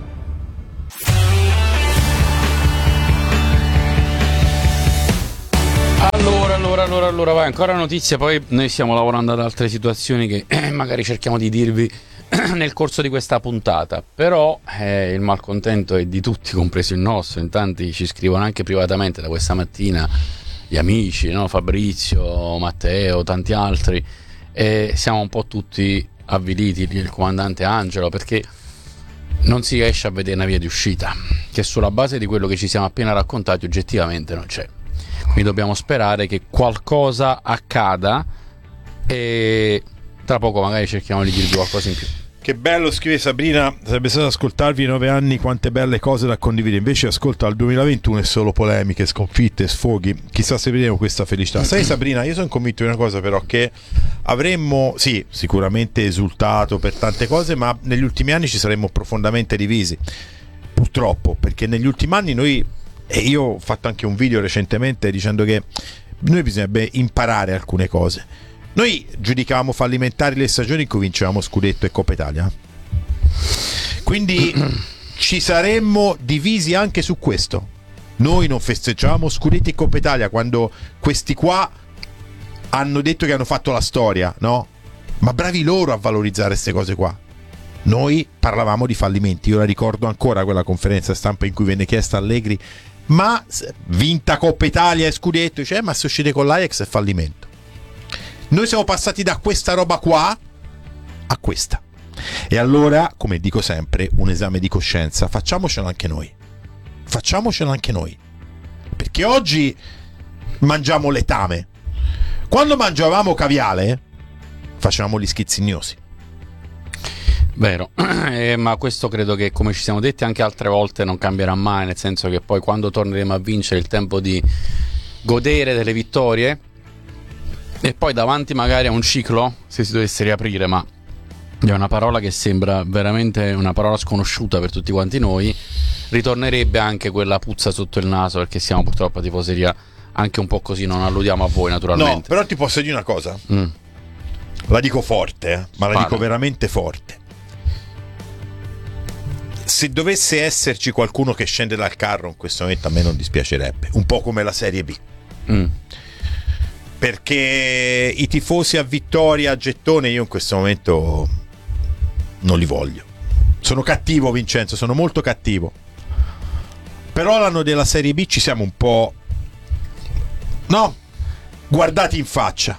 Allora, allora, allora, allora, vai, ancora notizie, poi noi stiamo lavorando ad altre situazioni che eh, magari cerchiamo di dirvi nel corso di questa puntata, però eh, il malcontento è di tutti, compreso il nostro, in tanti ci scrivono anche privatamente da questa mattina, gli amici, no? Fabrizio, Matteo, tanti altri, e siamo un po' tutti avviliti, il comandante Angelo, perché non si riesce a vedere una via di uscita, che sulla base di quello che ci siamo appena raccontati oggettivamente non c'è. Quindi dobbiamo sperare che qualcosa accada e tra poco magari cerchiamo di dirvi qualcosa in più. Che bello, scrive Sabrina, sarebbe stato ascoltarvi nove anni, quante belle cose da condividere, invece ascolta al duemilaventuno e solo polemiche, sconfitte, sfoghi, chissà se vedremo questa felicità. Sai Sabrina, io sono convinto di una cosa però, che avremmo, sì, sicuramente esultato per tante cose, ma negli ultimi anni ci saremmo profondamente divisi, purtroppo, perché negli ultimi anni noi, e io ho fatto anche un video recentemente dicendo che noi bisognerebbe imparare alcune cose. Noi giudicavamo fallimentari le stagioni in cui vincevamo scudetto e Coppa Italia, quindi ci saremmo divisi anche su questo. Noi non festeggiavamo scudetti e Coppa Italia quando questi qua hanno detto che hanno fatto la storia, no? Ma bravi loro a valorizzare queste cose qua. Noi parlavamo di fallimenti. Io la ricordo ancora quella conferenza stampa in cui venne chiesta a Allegri: ma vinta Coppa Italia e scudetto, dice, eh, ma se uscite con l'Ajax è fallimento. Noi siamo passati da questa roba qua a questa, e allora, come dico sempre, un esame di coscienza facciamocelo anche noi, facciamocelo anche noi, perché oggi mangiamo letame. Quando mangiavamo caviale facevamo gli schizzignosi. Vero, eh, ma questo credo che, come ci siamo detti anche altre volte, non cambierà mai, nel senso che poi quando torneremo a vincere il tempo di godere delle vittorie, e poi davanti magari a un ciclo, se si dovesse riaprire, ma è una parola che sembra veramente una parola sconosciuta per tutti quanti noi, ritornerebbe anche quella puzza sotto il naso, perché siamo purtroppo a tifoseria anche un po' così, non alludiamo a voi naturalmente. No, però ti posso dire una cosa, mm. la dico forte, eh, ma Spara. la dico veramente forte. Se dovesse esserci qualcuno che scende dal carro in questo momento, a me non dispiacerebbe, un po' come la Serie B, mm. perché i tifosi a vittoria, a gettone, io in questo momento non li voglio. Sono cattivo, Vincenzo, sono molto cattivo, però l'anno della Serie B ci siamo un po', no, guardati in faccia,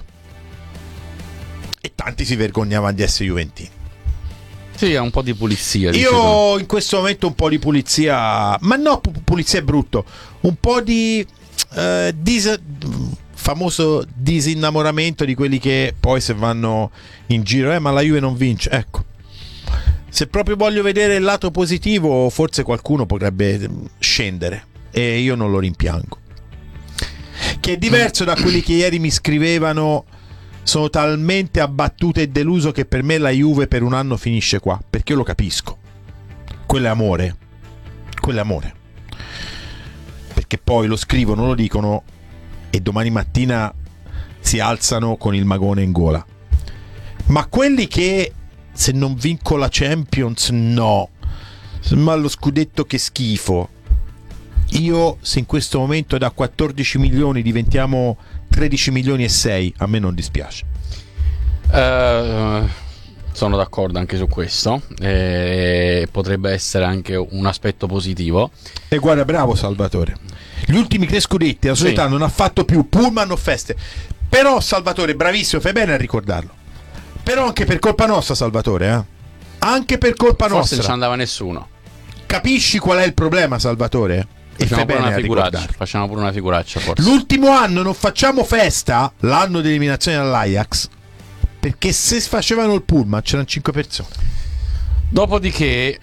e tanti si vergognavano di essere juventini. Sì, è un po' di pulizia. Io in questo momento un po' di pulizia, ma no, pulizia è brutto, un po' di eh, dis- famoso disinnamoramento di quelli che poi se vanno in giro, eh ma la Juve non vince, ecco. Se proprio voglio vedere il lato positivo, forse qualcuno potrebbe scendere, e io non lo rimpiango, che è diverso da quelli che ieri mi scrivevano: sono talmente abbattuto e deluso che per me la Juve per un anno finisce qua, perché io lo capisco, quello è amore, quello è amore, perché poi lo scrivono, lo dicono e domani mattina si alzano con il magone in gola. Ma quelli che se non vinco la Champions, no, ma lo scudetto che schifo, io se in questo momento da quattordici milioni diventiamo tredici milioni e sei, a me non dispiace. Uh, sono d'accordo anche su questo, e potrebbe essere anche un aspetto positivo. E guarda, bravo Salvatore, gli ultimi tre scudetti la società sì. non ha fatto più pullman o feste, però Salvatore, bravissimo, fai bene a ricordarlo, però anche per colpa nostra, Salvatore, eh? anche per colpa Forse nostra non ci andava nessuno. capisci qual è il problema, Salvatore? E Facciamo fai pure, bene una a figuraccia, ricordarlo. facciamo pure una figuraccia forse. L'ultimo anno non facciamo festa, l'anno di eliminazione dall'Ajax, perché se facevano il pullman c'erano cinque persone. Dopodiché,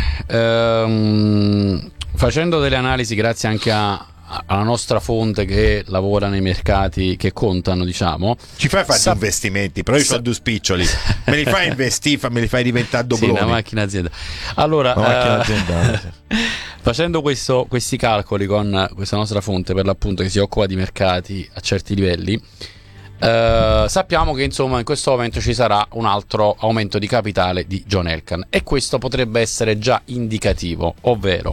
ehm, facendo delle analisi, grazie anche a, alla nostra fonte che lavora nei mercati che contano, diciamo, Ci fai fare Sa- investimenti, però io Sa- ho due spiccioli. Me li fai investire, me li fai diventare sì, dobloni. una macchina azienda. Allora, Una macchina eh, aziendale. facendo questo, questi calcoli con questa nostra fonte, per l'appunto, che si occupa di mercati a certi livelli, eh, sappiamo che insomma in questo momento ci sarà un altro aumento di capitale di John Elkann, e questo potrebbe essere già indicativo, ovvero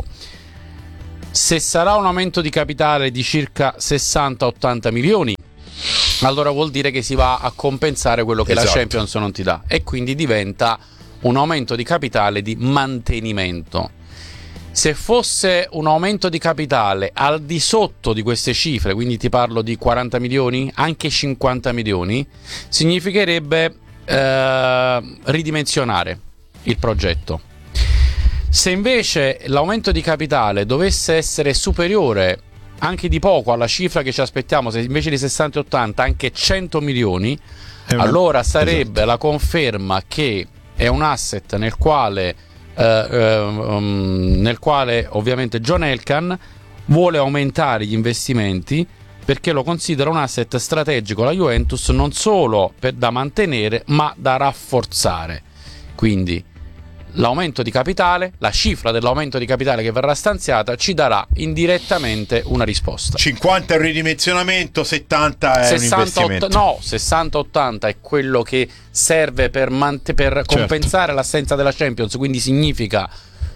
se sarà un aumento di capitale di circa sessanta ottanta milioni, allora vuol dire che si va a compensare quello che Esatto. la Champions non ti dà, e quindi diventa un aumento di capitale di mantenimento. Se fosse un aumento di capitale al di sotto di queste cifre, quindi ti parlo di quaranta milioni, anche cinquanta milioni, significherebbe eh, ridimensionare il progetto. Se invece l'aumento di capitale dovesse essere superiore anche di poco alla cifra che ci aspettiamo, se invece di sessanta ottanta anche cento milioni, È una- allora sarebbe esatto. la conferma che è un asset nel quale eh, eh, um, nel quale ovviamente John Elkann vuole aumentare gli investimenti, perché lo considera un asset strategico la Juventus, non solo per, da mantenere, ma da rafforzare. Quindi l'aumento di capitale, la cifra dell'aumento di capitale che verrà stanziata ci darà indirettamente una risposta. cinquanta è un ridimensionamento, settanta è un investimento. No, sessanta ottanta è quello che serve per, mant- per Certo. compensare l'assenza della Champions, quindi significa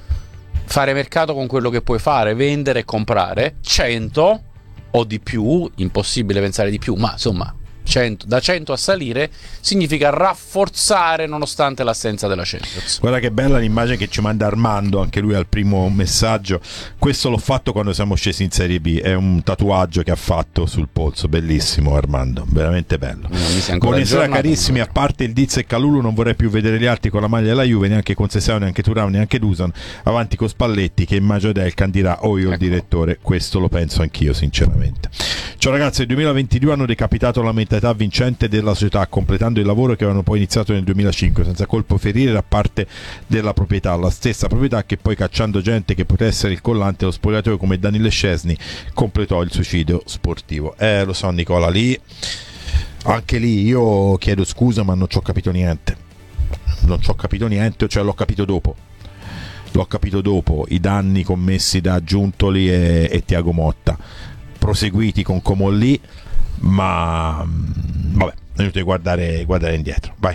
fare mercato con quello che puoi fare, vendere e comprare. Cento o di più, impossibile pensare di più, ma insomma cento, da cento a salire significa rafforzare nonostante l'assenza della Champions. Guarda che bella l'immagine che ci manda Armando, anche lui al primo messaggio. Questo l'ho fatto quando siamo scesi in Serie B, è un tatuaggio che ha fatto sul polso, bellissimo Armando, veramente bello. Non mi sei ancora Buonasera aggiornato. carissimi, a parte il Diz e Calulu non vorrei più vedere gli altri con la maglia della Juve, neanche Concesao, neanche Turao, neanche Dusan, avanti con Spalletti che immagino Elkann dirà o io il Ecco. direttore, questo lo penso anch'io sinceramente. Ciao ragazzi, il duemilaventidue hanno decapitato la mentalità vincente della società, completando il lavoro che avevano poi iniziato nel duemilacinque senza colpo ferire da parte della proprietà, la stessa proprietà che poi, cacciando gente che poteva essere il collante dello spogliatoio come Daniele Scesni, completò il suicidio sportivo. Eh lo so Nicola, lì anche lì io chiedo scusa ma non ci ho capito niente, non ci ho capito niente, cioè l'ho capito dopo l'ho capito dopo i danni commessi da Giuntoli e, e Tiago Motta, proseguiti con Comolli, ma mh, vabbè, è inutile guardare, guardare indietro. Vai.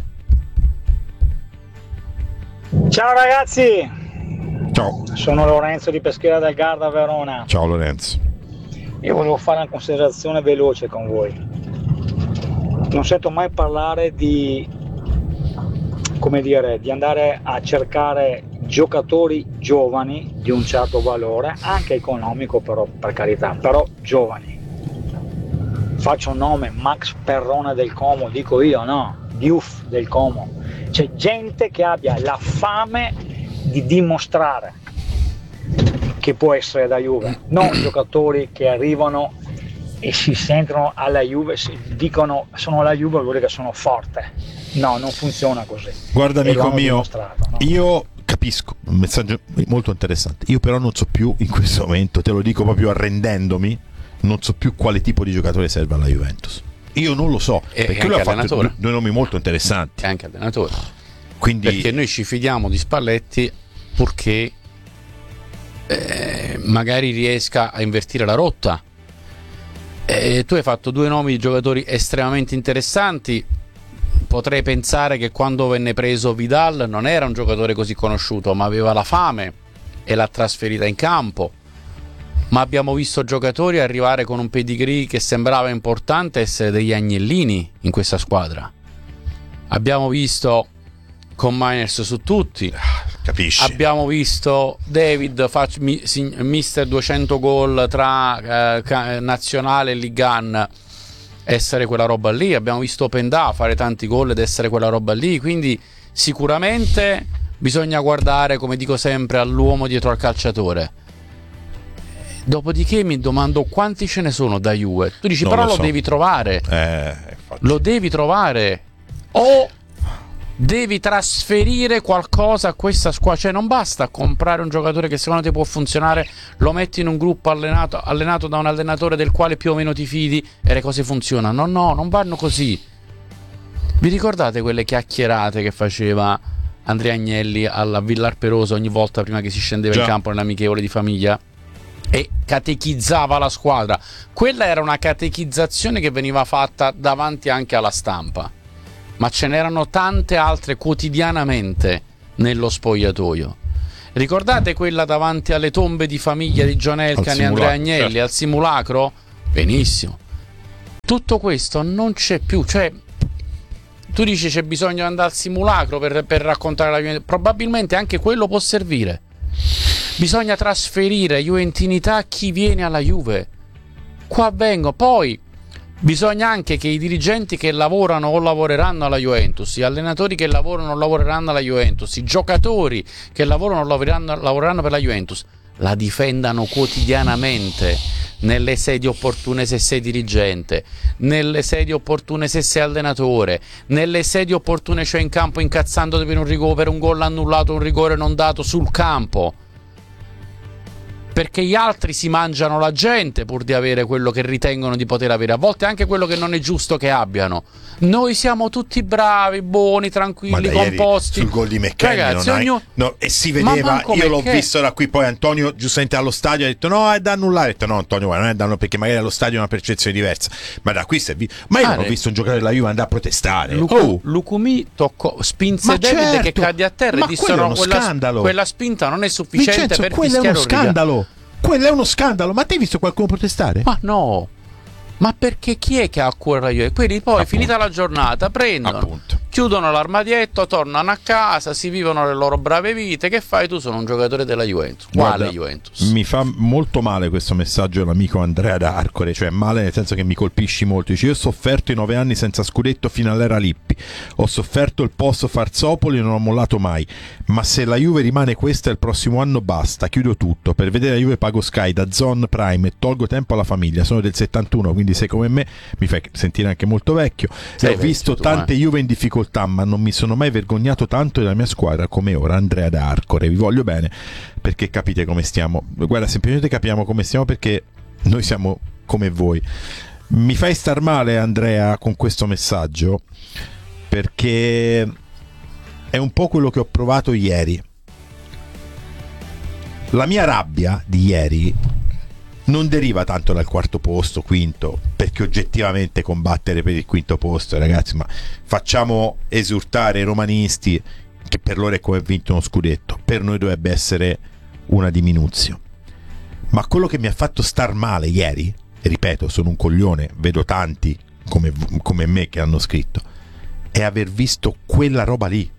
Ciao ragazzi, Ciao. sono Lorenzo di Peschiera del Garda, Verona. Ciao Lorenzo. Io volevo fare una considerazione veloce con voi. Non sento mai parlare di, come dire, di andare a cercare giocatori giovani di un certo valore, anche economico però, per carità, però giovani. Faccio un nome, Max Perrone del Como, dico io, no? Diouf del Como. C'è gente che abbia la fame di dimostrare che può essere da Juve, non giocatori che arrivano e si sentono alla Juve, si dicono sono la Juve, vuol dire che sono forte. No, non funziona così. Guarda E lo amico hanno mio, dimostrato, no? io capisco, un messaggio molto interessante, io però non so più in questo momento, te lo dico proprio arrendendomi, non so più quale tipo di giocatore serve alla Juventus. Io non lo so, E- perché e lui ha anche fatto allenatore. due, due nomi molto interessanti. E anche allenatore. Quindi Perché noi ci fidiamo di Spalletti purché eh, magari riesca a invertire la rotta. E tu hai fatto due nomi di giocatori estremamente interessanti. Potrei pensare che quando venne preso Vidal non era un giocatore così conosciuto, ma aveva la fame e l'ha trasferita in campo. Ma abbiamo visto giocatori arrivare con un pedigree che sembrava importante essere degli agnellini in questa squadra. Abbiamo visto con Miners su tutti. capisci. Abbiamo visto David fac- mi- si- mister duecento gol tra eh, ca- nazionale e Ligan essere quella roba lì. Abbiamo visto Openda fare tanti gol ed essere quella roba lì. Quindi sicuramente bisogna guardare, come dico sempre, all'uomo dietro al calciatore. Dopodiché mi domando quanti ce ne sono da Juve. Tu dici, non però lo, lo so. devi trovare. Eh, infatti. Lo devi trovare. O devi trasferire qualcosa a questa squadra. Cioè non basta comprare un giocatore che secondo te può funzionare, lo metti in un gruppo allenato, allenato da un allenatore del quale più o meno ti fidi e le cose funzionano. No, no, non vanno così. Vi ricordate quelle chiacchierate che faceva Andrea Agnelli alla Villar Perosa ogni volta prima che si scendeva Già. in campo nell'amichevole di famiglia? E catechizzava la squadra. Quella era una catechizzazione che veniva fatta davanti anche alla stampa, ma ce n'erano tante altre quotidianamente nello spogliatoio. Ricordate quella davanti alle tombe di famiglia di John Elkann e Andrea Agnelli, certo. Al simulacro? Benissimo. Tutto questo non c'è più. Cioè, tu dici c'è bisogno di andare al simulacro per, per raccontare la Juventus. Probabilmente anche quello può servire. Bisogna trasferire juventinità a chi viene alla Juve. Qua vengo. Poi bisogna anche che i dirigenti che lavorano o lavoreranno alla Juventus, gli allenatori che lavorano o lavoreranno alla Juventus, i giocatori che lavorano o lavoreranno, lavoreranno per la Juventus, la difendano quotidianamente nelle sedie opportune se sei dirigente, nelle sedie opportune se sei allenatore, nelle sedie opportune cioè in campo incazzandoti per un rigore, per un gol annullato, un rigore non dato sul campo. Perché gli altri si mangiano la gente pur di avere quello che ritengono di poter avere, a volte anche quello che non è giusto che abbiano. Noi siamo tutti bravi, buoni, tranquilli, da composti. Sul gol di McKennie, ragazzi, non hai... ognuno... no, e si vedeva, io l'ho McKennie... visto da qui, poi Antonio giustamente allo stadio ha detto no, è da annullare. Ho detto no Antonio, guarda, non è da annullare, perché magari allo stadio è una percezione diversa, ma da qui si è visto. Ma io ah, non ho visto un giocatore della Juve andare a protestare. Lucu... oh. Lucumi toccò, spinse ma David certo. che cadde a terra ma e dissero quella, quella spinta non è sufficiente. Vincenzo, per quello è uno scandalo. Quello è uno scandalo. Ma te hai visto qualcuno protestare? Ma no. Ma perché chi è che ha a cuore la Juve? Quelli poi, appunto, finita la giornata, prendono, appunto, chiudono l'armadietto, tornano a casa, si vivono le loro brave vite. Che fai tu? Sono un giocatore della Juventus. Quale Guarda, Juventus? Mi fa molto male questo messaggio dell'amico Andrea d'Arcore, cioè male nel senso che mi colpisci molto. Dice: io ho sofferto i nove anni senza scudetto fino all'era Lippi, ho sofferto il post Farzopoli e non ho mollato mai, ma se la Juve rimane questa il prossimo anno basta, chiudo tutto. Per vedere la Juve pago Sky, DAZN, Prime e tolgo tempo alla famiglia. Sono del settantuno, quindi sei come me, mi fai sentire anche molto vecchio. Sei e ho vecchio, visto tu, tante eh. Juve in difficoltà, ma non mi sono mai vergognato tanto della mia squadra come ora. Andrea d'Arcore, vi voglio bene perché capite come stiamo. Guarda, semplicemente capiamo come stiamo perché noi siamo come voi. Mi fai star male, Andrea, con questo messaggio, perché è un po' quello che ho provato ieri. La mia rabbia di ieri non deriva tanto dal quarto posto, quinto, perché oggettivamente combattere per il quinto posto, ragazzi, ma facciamo esultare i romanisti, che per loro è come vinto uno scudetto, per noi dovrebbe essere una diminuzione. Ma quello che mi ha fatto star male ieri, e ripeto, sono un coglione, vedo tanti come, come me che hanno scritto, è aver visto quella roba lì.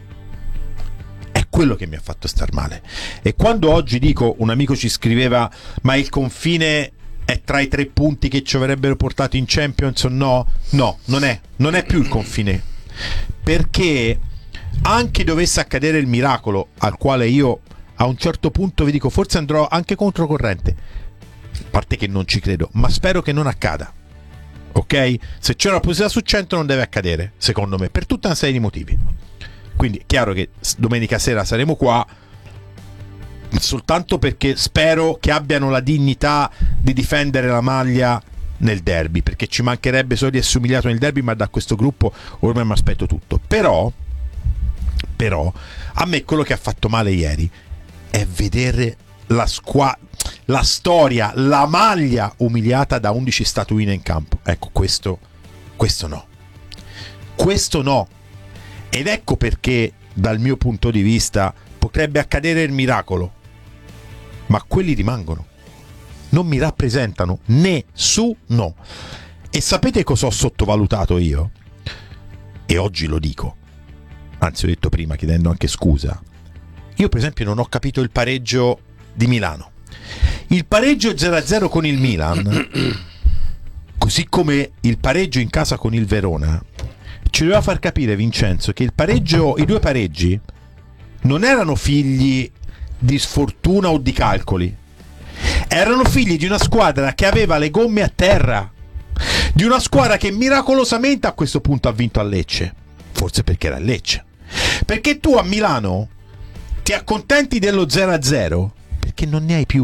È quello che mi ha fatto star male. E quando oggi dico, un amico ci scriveva, ma il confine è tra i tre punti che ci avrebbero portato in Champions o no? No, non è, non è più il confine, perché anche dovesse accadere il miracolo, al quale io a un certo punto vi dico forse andrò anche controcorrente, a parte che non ci credo, ma spero che non accada, ok? Se c'è una possibilità su cento non deve accadere, secondo me, per tutta una serie di motivi. Quindi è chiaro che domenica sera saremo qua soltanto perché spero che abbiano la dignità di difendere la maglia nel derby, perché ci mancherebbe solo di essere umiliato nel derby, ma da questo gruppo ormai mi aspetto tutto. Però però a me quello che ha fatto male ieri è vedere la squadra, la storia, la maglia umiliata da undici statuine in campo. Ecco, questo questo no. Questo no. Ed ecco perché dal mio punto di vista potrebbe accadere il miracolo, ma quelli rimangono, non mi rappresentano nessuno. E sapete cosa ho sottovalutato io? E oggi lo dico, anzi ho detto prima chiedendo anche scusa. Io per esempio non ho capito il pareggio di Milano, il pareggio zero a zero con il Milan, così come il pareggio in casa con il Verona, ci doveva far capire, Vincenzo, che il pareggio, i due pareggi non erano figli di sfortuna o di calcoli, erano figli di una squadra che aveva le gomme a terra, di una squadra che miracolosamente a questo punto ha vinto a Lecce, forse perché era a Lecce, perché tu a Milano ti accontenti dello zero a zero perché non ne hai più.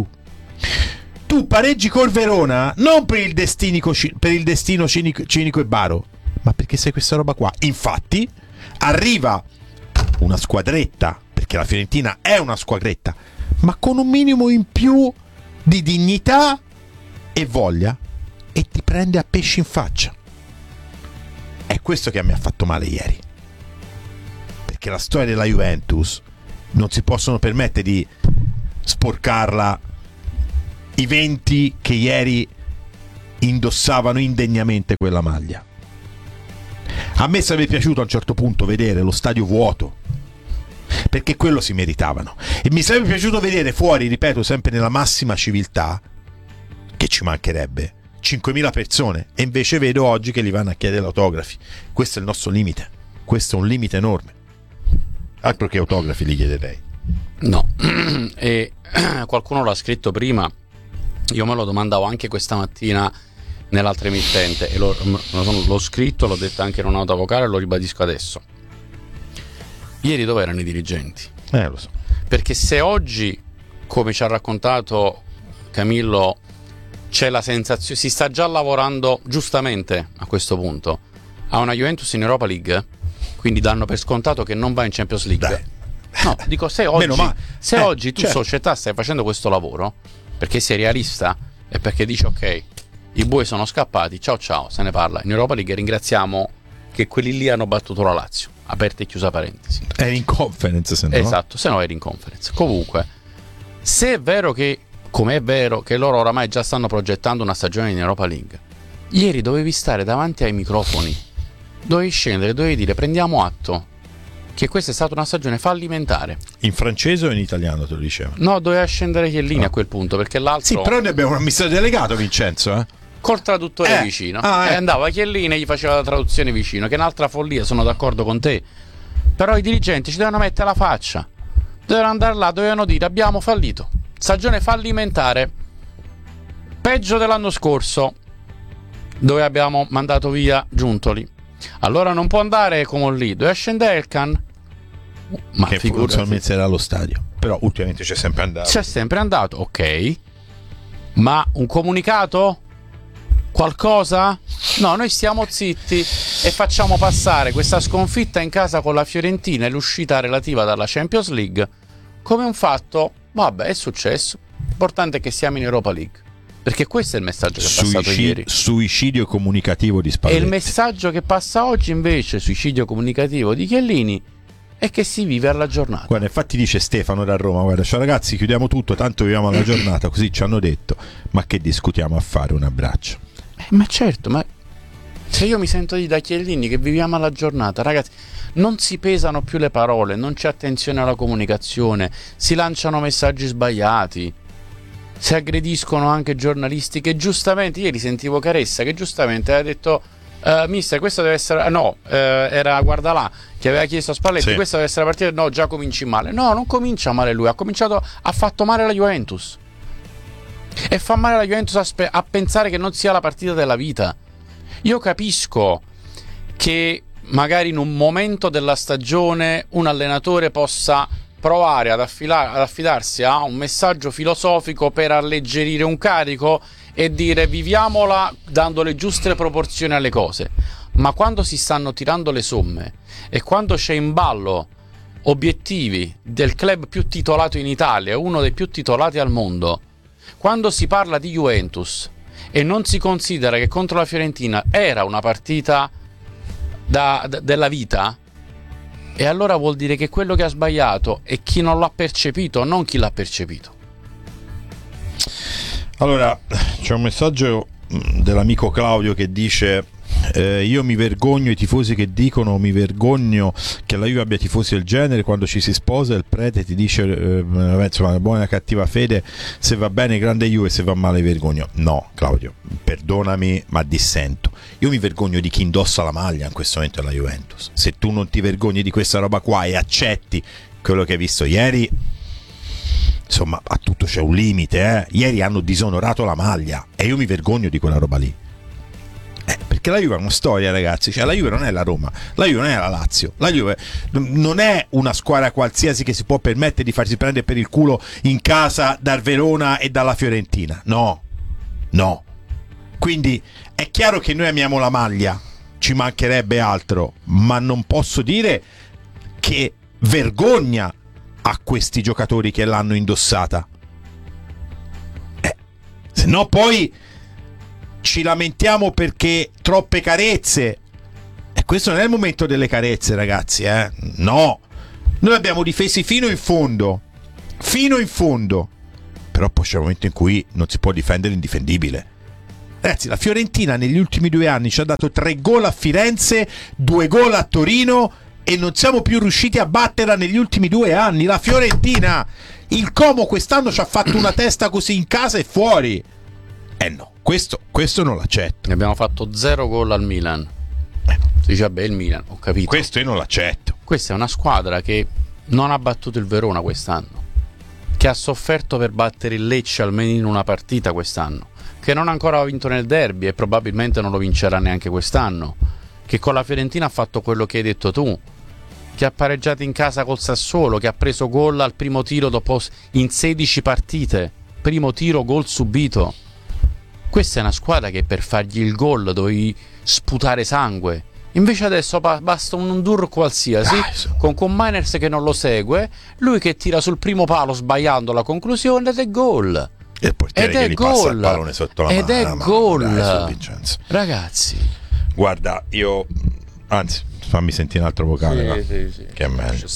Tu pareggi col Verona non per il, destinico, per il destino cinico, cinico e baro, ma perché sei questa roba qua. Infatti arriva una squadretta, perché la Fiorentina è una squadretta, ma con un minimo in più di dignità e voglia, e ti prende a pesci in faccia. È questo che mi ha fatto male ieri, perché la storia della Juventus non si possono permettere di sporcarla i venti che ieri indossavano indegnamente quella maglia. A me sarebbe piaciuto a un certo punto vedere lo stadio vuoto, perché quello si meritavano, e mi sarebbe piaciuto vedere fuori, ripeto, sempre nella massima civiltà, che ci mancherebbe, cinquemila persone, e invece vedo oggi che li vanno a chiedere autografi. Questo è il nostro limite, questo è un limite enorme. Altro che autografi li chiederei. No. E qualcuno l'ha scritto prima, io me lo domandavo anche questa mattina nell'altra emittente, e l'ho, l'ho scritto, l'ho detto anche in una nota vocale, lo ribadisco adesso. Ieri dove erano i dirigenti? Eh, lo so. Perché se oggi, come ci ha raccontato Camillo, c'è la sensazione, si sta già lavorando giustamente a questo punto a una Juventus in Europa League, quindi danno per scontato che non va in Champions League. Dai. No, dico, se oggi, se eh, oggi tu certo. società stai facendo questo lavoro perché sei realista e perché dici ok, i buoi sono scappati, ciao ciao, se ne parla in Europa League, ringraziamo che quelli lì hanno battuto la Lazio, aperta e chiusa parentesi. Eri in conference, se no. Esatto, se no eri in conference. Comunque, se è vero che, come è vero che loro oramai già stanno progettando una stagione in Europa League, ieri dovevi stare davanti ai microfoni, dovevi scendere, dovevi dire prendiamo atto che questa è stata una stagione fallimentare. In francese o in italiano te lo diceva? No, doveva scendere Chiellini no. a quel punto, perché l'altro... Sì, però noi abbiamo un amministratore delegato, Vincenzo, eh? Col traduttore eh. vicino. Ah, e eh. andava Chiellini e gli faceva la traduzione vicino, che è un'altra follia, sono d'accordo con te. Però i dirigenti ci dovevano mettere la faccia. Dovevano andare là, dovevano dire abbiamo fallito. Stagione fallimentare. Peggio dell'anno scorso, dove abbiamo mandato via Giuntoli. Allora non può andare come lì, doveva scendere Elkan. Ma che figurati, era allo stadio, però ultimamente c'è sempre andato. C'è sempre andato, ok. Ma un comunicato? Qualcosa? No, noi stiamo zitti e facciamo passare questa sconfitta in casa con la Fiorentina e l'uscita relativa dalla Champions League come un fatto, vabbè, è successo. L'importante è che siamo in Europa League. Perché questo è il messaggio che è passato Suicid- ieri. Suicidio comunicativo di Spalletti. E il messaggio che passa oggi invece, suicidio comunicativo di Chiellini, è che si vive alla giornata. Guarda, infatti dice Stefano da Roma, guarda, ciao ragazzi, chiudiamo tutto, tanto viviamo alla giornata, così ci hanno detto, ma che discutiamo a fare, un abbraccio. Eh, ma certo, ma se io mi sento di da Chiellini che viviamo alla giornata, ragazzi, non si pesano più le parole, non c'è attenzione alla comunicazione, si lanciano messaggi sbagliati, si aggrediscono anche giornalisti che giustamente, ieri sentivo Caressa che giustamente aveva detto Uh, mister, questo deve essere. No, uh, era guarda là che aveva chiesto a Spalletti. Sì. Questa deve essere la partita. No, già cominci male. No, non comincia male lui. Ha cominciato. Ha fatto male la Juventus. E fa male la Juventus a, spe- a pensare che non sia la partita della vita. Io capisco che magari in un momento della stagione un allenatore possa provare ad, affila- ad affidarsi a un messaggio filosofico per alleggerire un carico e dire viviamola dando le giuste proporzioni alle cose, ma quando si stanno tirando le somme e quando c'è in ballo obiettivi del club più titolato in Italia, uno dei più titolati al mondo, quando si parla di Juventus e non si considera che contro la Fiorentina era una partita da, da, della vita, e allora vuol dire che quello che ha sbagliato è chi non l'ha percepito, non chi l'ha percepito. Allora, c'è un messaggio dell'amico Claudio che dice eh, io mi vergogno, i tifosi che dicono mi vergogno che la Juve abbia tifosi del genere, quando ci si sposa il prete ti dice eh, insomma, buona e cattiva fede, se va bene grande Juve, se va male vergogno. No Claudio, perdonami ma dissento, io mi vergogno di chi indossa la maglia in questo momento della Juventus. Se tu non ti vergogni di questa roba qua e accetti quello che hai visto ieri, insomma, a tutto c'è un limite, eh. Ieri hanno disonorato la maglia e io mi vergogno di quella roba lì. Eh, perché la Juve è una storia, ragazzi, cioè la Juve non è la Roma, la Juve non è la Lazio, la Juve non è una squadra qualsiasi che si può permettere di farsi prendere per il culo in casa dal Verona e dalla Fiorentina, no, no. Quindi è chiaro che noi amiamo la maglia, ci mancherebbe altro, ma non posso dire che vergogna a questi giocatori che l'hanno indossata, eh, se no poi ci lamentiamo perché troppe carezze, e questo non è il momento delle carezze, ragazzi, eh? No, noi abbiamo difesi fino in fondo, fino in fondo, però poi c'è un momento in cui non si può difendere l'indifendibile. Ragazzi, la Fiorentina negli ultimi due anni ci ha dato tre gol a Firenze, due gol a Torino e non siamo più riusciti a batterla negli ultimi due anni. La Fiorentina, il Como quest'anno ci ha fatto una testa così in casa e fuori. Eh no, questo, questo non l'accetto. Ne abbiamo fatto zero gol al Milan. Eh. Si dice, vabbè, il Milan, ho capito. Questo io non l'accetto. Questa è una squadra che non ha battuto il Verona quest'anno, che ha sofferto per battere il Lecce almeno in una partita quest'anno, che non ha ancora vinto nel derby e probabilmente non lo vincerà neanche quest'anno, che con la Fiorentina ha fatto quello che hai detto tu, che ha pareggiato in casa col Sassuolo, che ha preso gol al primo tiro dopo in sedici partite, primo tiro gol subito. Questa è una squadra che per fargli il gol dovevi sputare sangue, invece adesso basta un dur qualsiasi, con, con Miners che non lo segue, lui che tira sul primo palo sbagliando la conclusione ed è gol. E il portiere ed che è gli gol. passa il pallone sotto la ed mano, è mano, gol, dai, ragazzi. Guarda, io anzi fammi sentire un altro vocale, Sì, va? sì, sì. Che è meglio.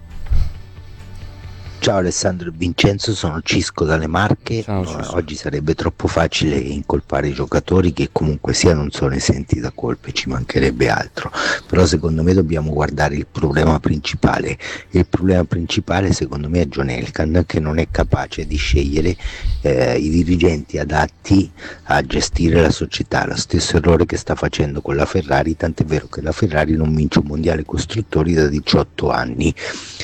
Ciao Alessandro e Vincenzo, sono Cisco dalle Marche. Ciao, No, Cisco. oggi sarebbe troppo facile incolpare i giocatori che comunque sia non sono esenti da colpe, ci mancherebbe altro, però secondo me dobbiamo guardare il problema principale e il problema principale secondo me è John Elkann, che non è capace di scegliere eh, i dirigenti adatti a gestire la società, lo stesso errore che sta facendo con la Ferrari, tant'è vero che la Ferrari non vince un mondiale costruttori da diciotto anni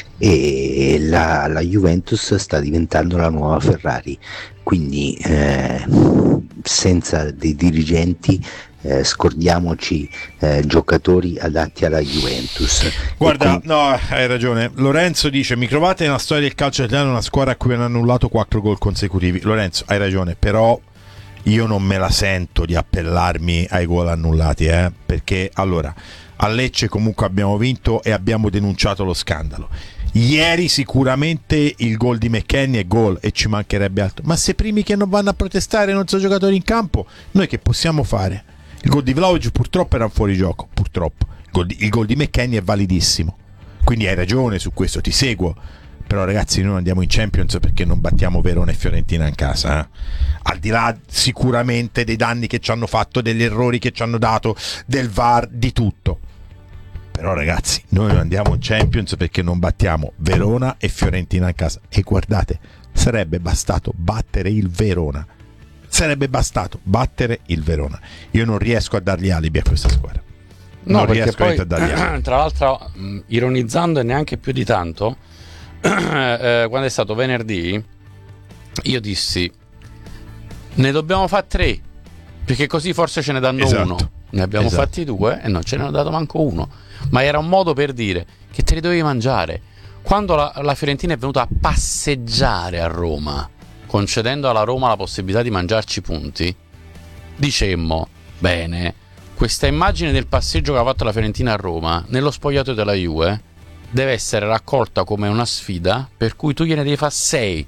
e la, la Juventus sta diventando la nuova Ferrari, quindi eh, senza dei dirigenti eh, scordiamoci eh, giocatori adatti alla Juventus. Guarda, con... no, hai ragione. Lorenzo dice: mi trovate nella storia del calcio italiano una squadra a cui hanno annullato quattro gol consecutivi. Lorenzo, hai ragione, però io non me la sento di appellarmi ai gol annullati, eh? Perché allora a Lecce comunque abbiamo vinto e abbiamo denunciato lo scandalo. Ieri sicuramente il gol di McKennie è gol e ci mancherebbe altro, ma se primi che non vanno a protestare non sono giocatori in campo, noi che possiamo fare? Il gol di Vlahovic purtroppo era un fuorigioco, purtroppo. Il gol di, il gol di McKennie è validissimo, quindi hai ragione su questo, ti seguo. Però ragazzi, noi andiamo in Champions perché non battiamo Verona e Fiorentina in casa, eh? Al di là sicuramente dei danni che ci hanno fatto, degli errori che ci hanno dato, del V A R, di tutto. Però ragazzi, noi non andiamo in Champions perché non battiamo Verona e Fiorentina in casa. E guardate, sarebbe bastato battere il Verona. Sarebbe bastato battere il Verona. Io non riesco a dargli alibi a questa squadra. No, non perché riesco poi, a dargli alibi. tra l'altro, mh, ironizzando e neanche più di tanto, eh, quando è stato venerdì, io dissi: ne dobbiamo fare tre, perché così forse ce ne danno Esatto. uno. Ne abbiamo Esatto. fatti due e non ce ne hanno dato manco uno. Ma era un modo per dire che te li dovevi mangiare. Quando la, la Fiorentina è venuta a passeggiare a Roma, concedendo alla Roma la possibilità di mangiarci punti, dicemmo: bene, questa immagine del passeggio che ha fatto la Fiorentina a Roma nello spogliatoio della Juve deve essere raccolta come una sfida per cui tu gliene devi fare sei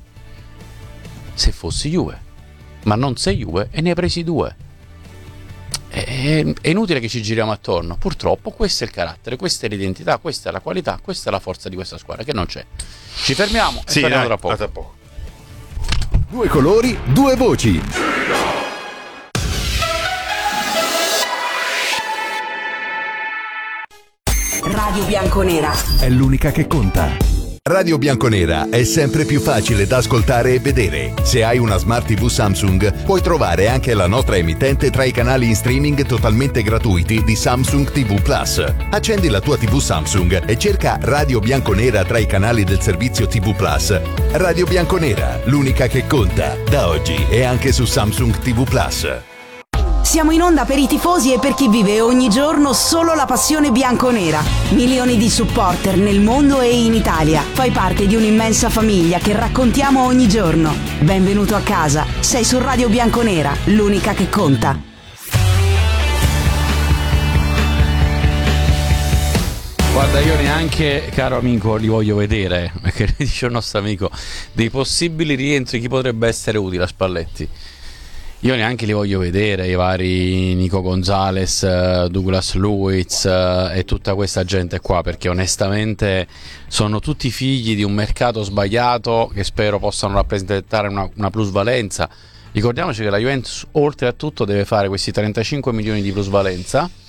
se fossi Juve, ma non sei Juve e ne hai presi due. È, è inutile che ci giriamo attorno. Purtroppo questo è il carattere, questa è l'identità, questa è la qualità, questa è la forza di questa squadra che non c'è. Ci fermiamo e Sì, torniamo dai, tra poco. tra poco. Due colori, due voci. Radio Bianconera. È l'unica che conta. Radio Bianconera è sempre più facile da ascoltare e vedere. Se hai una Smart tivù Samsung, puoi trovare anche la nostra emittente tra i canali in streaming totalmente gratuiti di Samsung tivù Plus. Accendi la tua tivù Samsung e cerca Radio Bianconera tra i canali del servizio tivù Plus. Radio Bianconera, l'unica che conta, da oggi e anche su Samsung tivù Plus. Siamo in onda per i tifosi e per chi vive ogni giorno solo la passione bianconera. Milioni di supporter nel mondo e in Italia. Fai parte di un'immensa famiglia che raccontiamo ogni giorno. Benvenuto a casa. Sei su Radio Bianconera, l'unica che conta. Guarda, io neanche, caro amico, li voglio vedere, perché dice il nostro amico, dei possibili rientri, chi potrebbe essere utile a Spalletti. Io neanche li voglio vedere, i vari Nico Gonzalez, Douglas Luiz e tutta questa gente qua, perché onestamente sono tutti figli di un mercato sbagliato che spero possano rappresentare una, una plusvalenza. Ricordiamoci che la Juventus oltre a tutto deve fare questi trentacinque milioni di plusvalenza